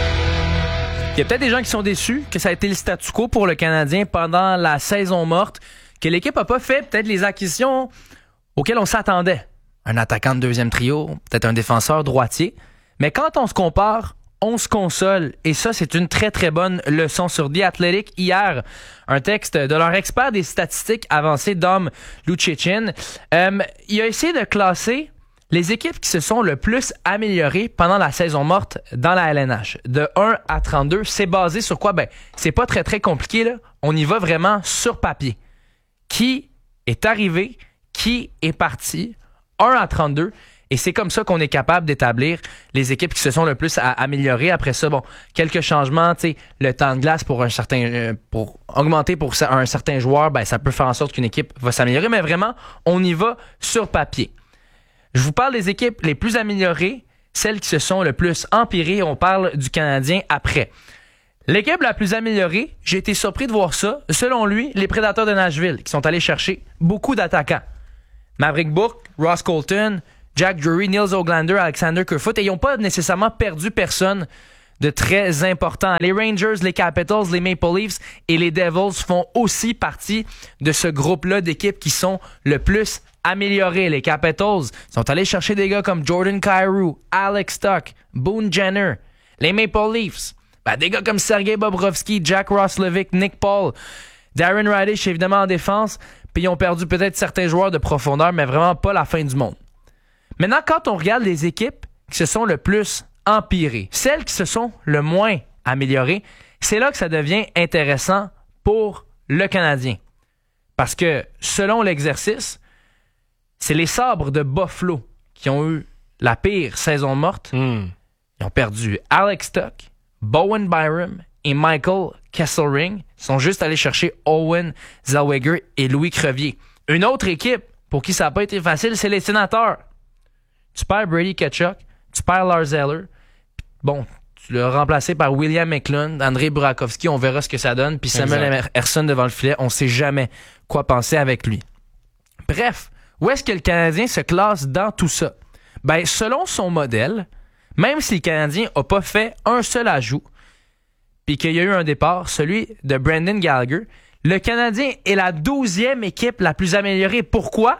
Il y a peut-être des gens qui sont déçus que ça a été le statu quo pour le Canadien pendant la saison morte, que l'équipe n'a pas fait peut-être les acquisitions auxquelles on s'attendait. Un attaquant de deuxième trio, peut-être un défenseur droitier. Mais quand on se compare, on se console. Et ça, c'est une très, très bonne leçon sur The Athletic. Hier, un texte de leur expert des statistiques avancées, Dom Lucic. Euh, il a essayé de classer les équipes qui se sont le plus améliorées pendant la saison morte dans la L N H. De un à trente-deux, c'est basé sur quoi? Ben, c'est pas très, très compliqué, là. On y va vraiment sur papier. Qui est arrivé? Qui est parti? un à trente-deux. Et c'est comme ça qu'on est capable d'établir les équipes qui se sont le plus à améliorer. Après ça, bon, quelques changements, tu sais, le temps de glace pour un certain, euh, pour augmenter pour un certain joueur, ben ça peut faire en sorte qu'une équipe va s'améliorer. Mais vraiment, on y va sur papier. Je vous parle des équipes les plus améliorées, celles qui se sont le plus empirées. On parle du Canadien après. L'équipe la plus améliorée, j'ai été surpris de voir ça. Selon lui, les Prédateurs de Nashville, qui sont allés chercher beaucoup d'attaquants. Maverick Bourque, Ross Colton, Jack Drury, Nils Oglander, Alexander Kerfoot, et ils n'ont pas nécessairement perdu personne de très important. Les Rangers, les Capitals, les Maple Leafs et les Devils font aussi partie de ce groupe-là d'équipes qui sont le plus améliorées. Les Capitals sont allés chercher des gars comme Jordan Kyrou, Alex Tuch, Boone Jenner. Les Maple Leafs, ben, des gars comme Sergei Bobrovsky, Jack Roslovic, Nick Paul, Darren Radish évidemment en défense, puis ils ont perdu peut-être certains joueurs de profondeur, mais vraiment pas la fin du monde. Maintenant, quand on regarde les équipes qui se sont le plus empirées, celles qui se sont le moins améliorées, c'est là que ça devient intéressant pour le Canadien. Parce que, selon l'exercice, c'est les Sabres de Buffalo qui ont eu la pire saison morte. Mm. Ils ont perdu Alex Tuch, Bowen Byram et Michael Kesselring. Ils sont juste allés chercher Owen Zellweger et Louis Crevier. Une autre équipe pour qui ça n'a pas été facile, c'est les Sénateurs. Tu perds Brady Tkachuk, tu perds Lars Eller. Bon, tu l'as remplacé par William McLeod, Andrei Burakovsky, on verra ce que ça donne. Puis Samuel Ersson devant le filet, on ne sait jamais quoi penser avec lui. Bref, où est-ce que le Canadien se classe dans tout ça? Ben, selon son modèle, même si le Canadien n'a pas fait un seul ajout, puis qu'il y a eu un départ, celui de Brendan Gallagher, le Canadien est la douzième équipe la plus améliorée. Pourquoi?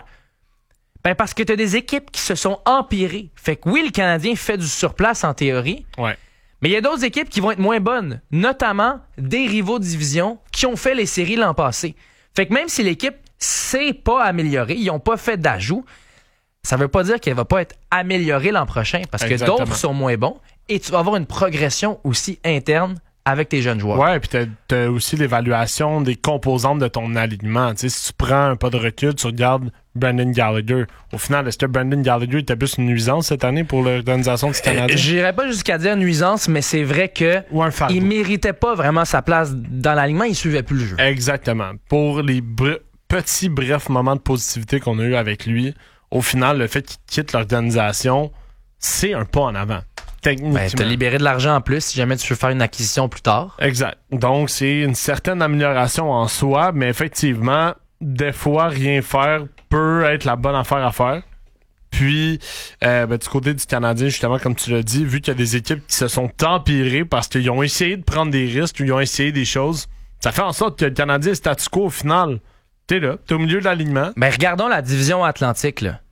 Ben parce que tu as des équipes qui se sont empirées. Fait que oui, le Canadien fait du surplace en théorie, ouais. Mais il y a d'autres équipes qui vont être moins bonnes, notamment des rivaux de division qui ont fait les séries l'an passé. Fait que même si l'équipe s'est pas améliorée, ils n'ont pas fait d'ajout, ça veut pas dire qu'elle va pas être améliorée l'an prochain, parce Exactement. que d'autres sont moins bons, et tu vas avoir une progression aussi interne avec tes jeunes joueurs. Ouais, puis t'as, t'as aussi l'évaluation des composantes de ton alignement. Tu sais, si tu prends un pas de recul, tu regardes Brendan Gallagher. Au final, est-ce que Brendan Gallagher était plus une nuisance cette année pour l'organisation du Canadien? Euh, J'irais pas jusqu'à dire nuisance, mais c'est vrai que il méritait pas vraiment sa place dans l'alignement, il suivait plus le jeu. Exactement. Pour les bre- petits brefs moments de positivité qu'on a eu avec lui, au final, le fait qu'il quitte l'organisation, c'est un pas en avant. Techniquement. Ben, t'as libéré de l'argent en plus si jamais tu veux faire une acquisition plus tard. Exact. Donc, c'est une certaine amélioration en soi, mais effectivement, des fois, rien faire peut être la bonne affaire à faire. Puis, euh, ben, du côté du Canadien, justement, comme tu l'as dit, vu qu'il y a des équipes qui se sont empirées parce qu'ils ont essayé de prendre des risques ou ils ont essayé des choses, ça fait en sorte que le Canadien est statu quo au final. T'es là, t'es au milieu de l'alignement. Ben, regardons la division Atlantique, là.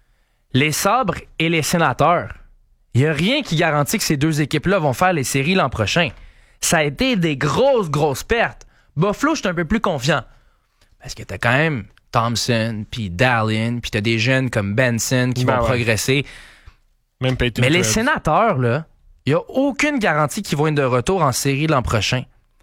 Les Sabres et les Sénateurs. Il n'y a rien qui garantit que ces deux équipes-là vont faire les séries l'an prochain. Ça a été des grosses, grosses pertes. Buffalo, je suis un peu plus confiant. Parce que t'as quand même Thompson, puis Dallin, puis t'as des jeunes comme Benson qui ben vont ouais. progresser. Même Peyton Mais les Krebs. Sénateurs, là, il n'y a aucune garantie qu'ils vont être de retour en série l'an prochain.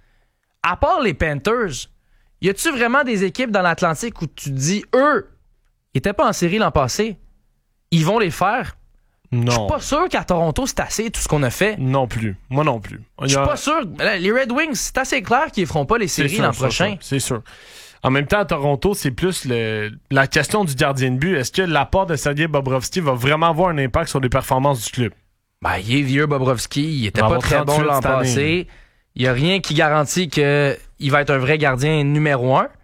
À part les Panthers, y a-tu vraiment des équipes dans l'Atlantique où tu te dis, eux, ils n'étaient pas en série l'an passé, ils vont les faire? Non. Je suis pas sûr qu'à Toronto, c'est assez tout ce qu'on a fait. Non plus. Moi non plus. Je suis a... pas sûr. Les Red Wings, c'est assez clair qu'ils ne feront pas les séries sûr, l'an sûr, prochain. Sûr, c'est sûr. En même temps, à Toronto, c'est plus le, la question du gardien de but. Est-ce que l'apport de Sergei Bobrovsky va vraiment avoir un impact sur les performances du club? Ben, il est vieux, Bobrovsky. Il était pas très bon l'an passé. Il n'y a rien qui garantit qu'il va être un vrai gardien numéro un.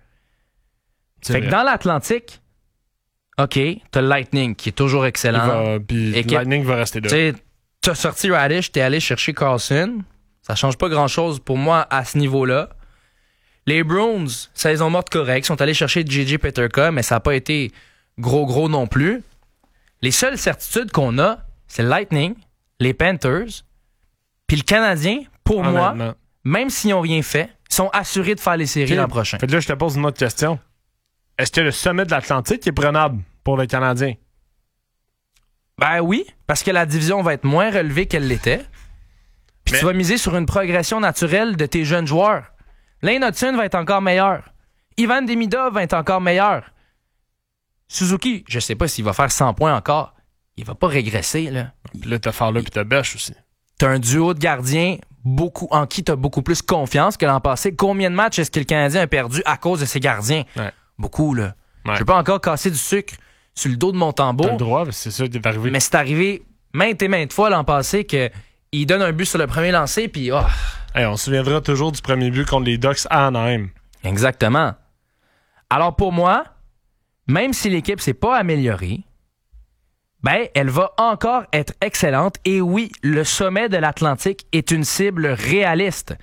C'est fait vrai. Que dans l'Atlantique, OK, t'as le Lightning qui est toujours excellent. Va, puis le Lightning va rester là. Tu t'as sorti Radish, t'es allé chercher Carlson. Ça change pas grand-chose pour moi à ce niveau-là. Les Bruins, saison morte correcte, sont allés chercher J J Peterka, mais ça n'a pas été gros gros non plus. Les seules certitudes qu'on a, c'est le Lightning, les Panthers, puis le Canadien, pour moi, Honnêtement. même s'ils n'ont rien fait, ils sont assurés de faire les séries Ok. l'an prochain. Fait que là, je te pose une autre question. Est-ce que le sommet de l'Atlantique est prenable pour le Canadien? Ben oui, parce que la division va être moins relevée qu'elle l'était. Puis Mais- tu vas miser sur une progression naturelle de tes jeunes joueurs. Lane Hudson va être encore meilleur. Ivan Demidov va être encore meilleur. Suzuki, je sais pas s'il va faire cent points encore. Il va pas régresser, là. Puis là, t'as Fowler puis t'as Bêche aussi. T'as un duo de gardiens beaucoup, en qui t'as beaucoup plus confiance que l'an passé. Combien de matchs est-ce que le Canadien a perdu à cause de ses gardiens? Ouais. Beaucoup, là. Ouais. Je veux pas encore casser du sucre sur le dos de mon T'as tambour. le droit, mais c'est ça qui est arrivé. Mais c'est arrivé maintes et maintes fois l'an passé que il donne un but sur le premier lancer, puis oh. Hey, on se souviendra toujours du premier but contre les Ducks à Anaheim. Exactement. Alors pour moi, même si l'équipe s'est pas améliorée, ben elle va encore être excellente. Et oui, le sommet de l'Atlantique est une cible réaliste.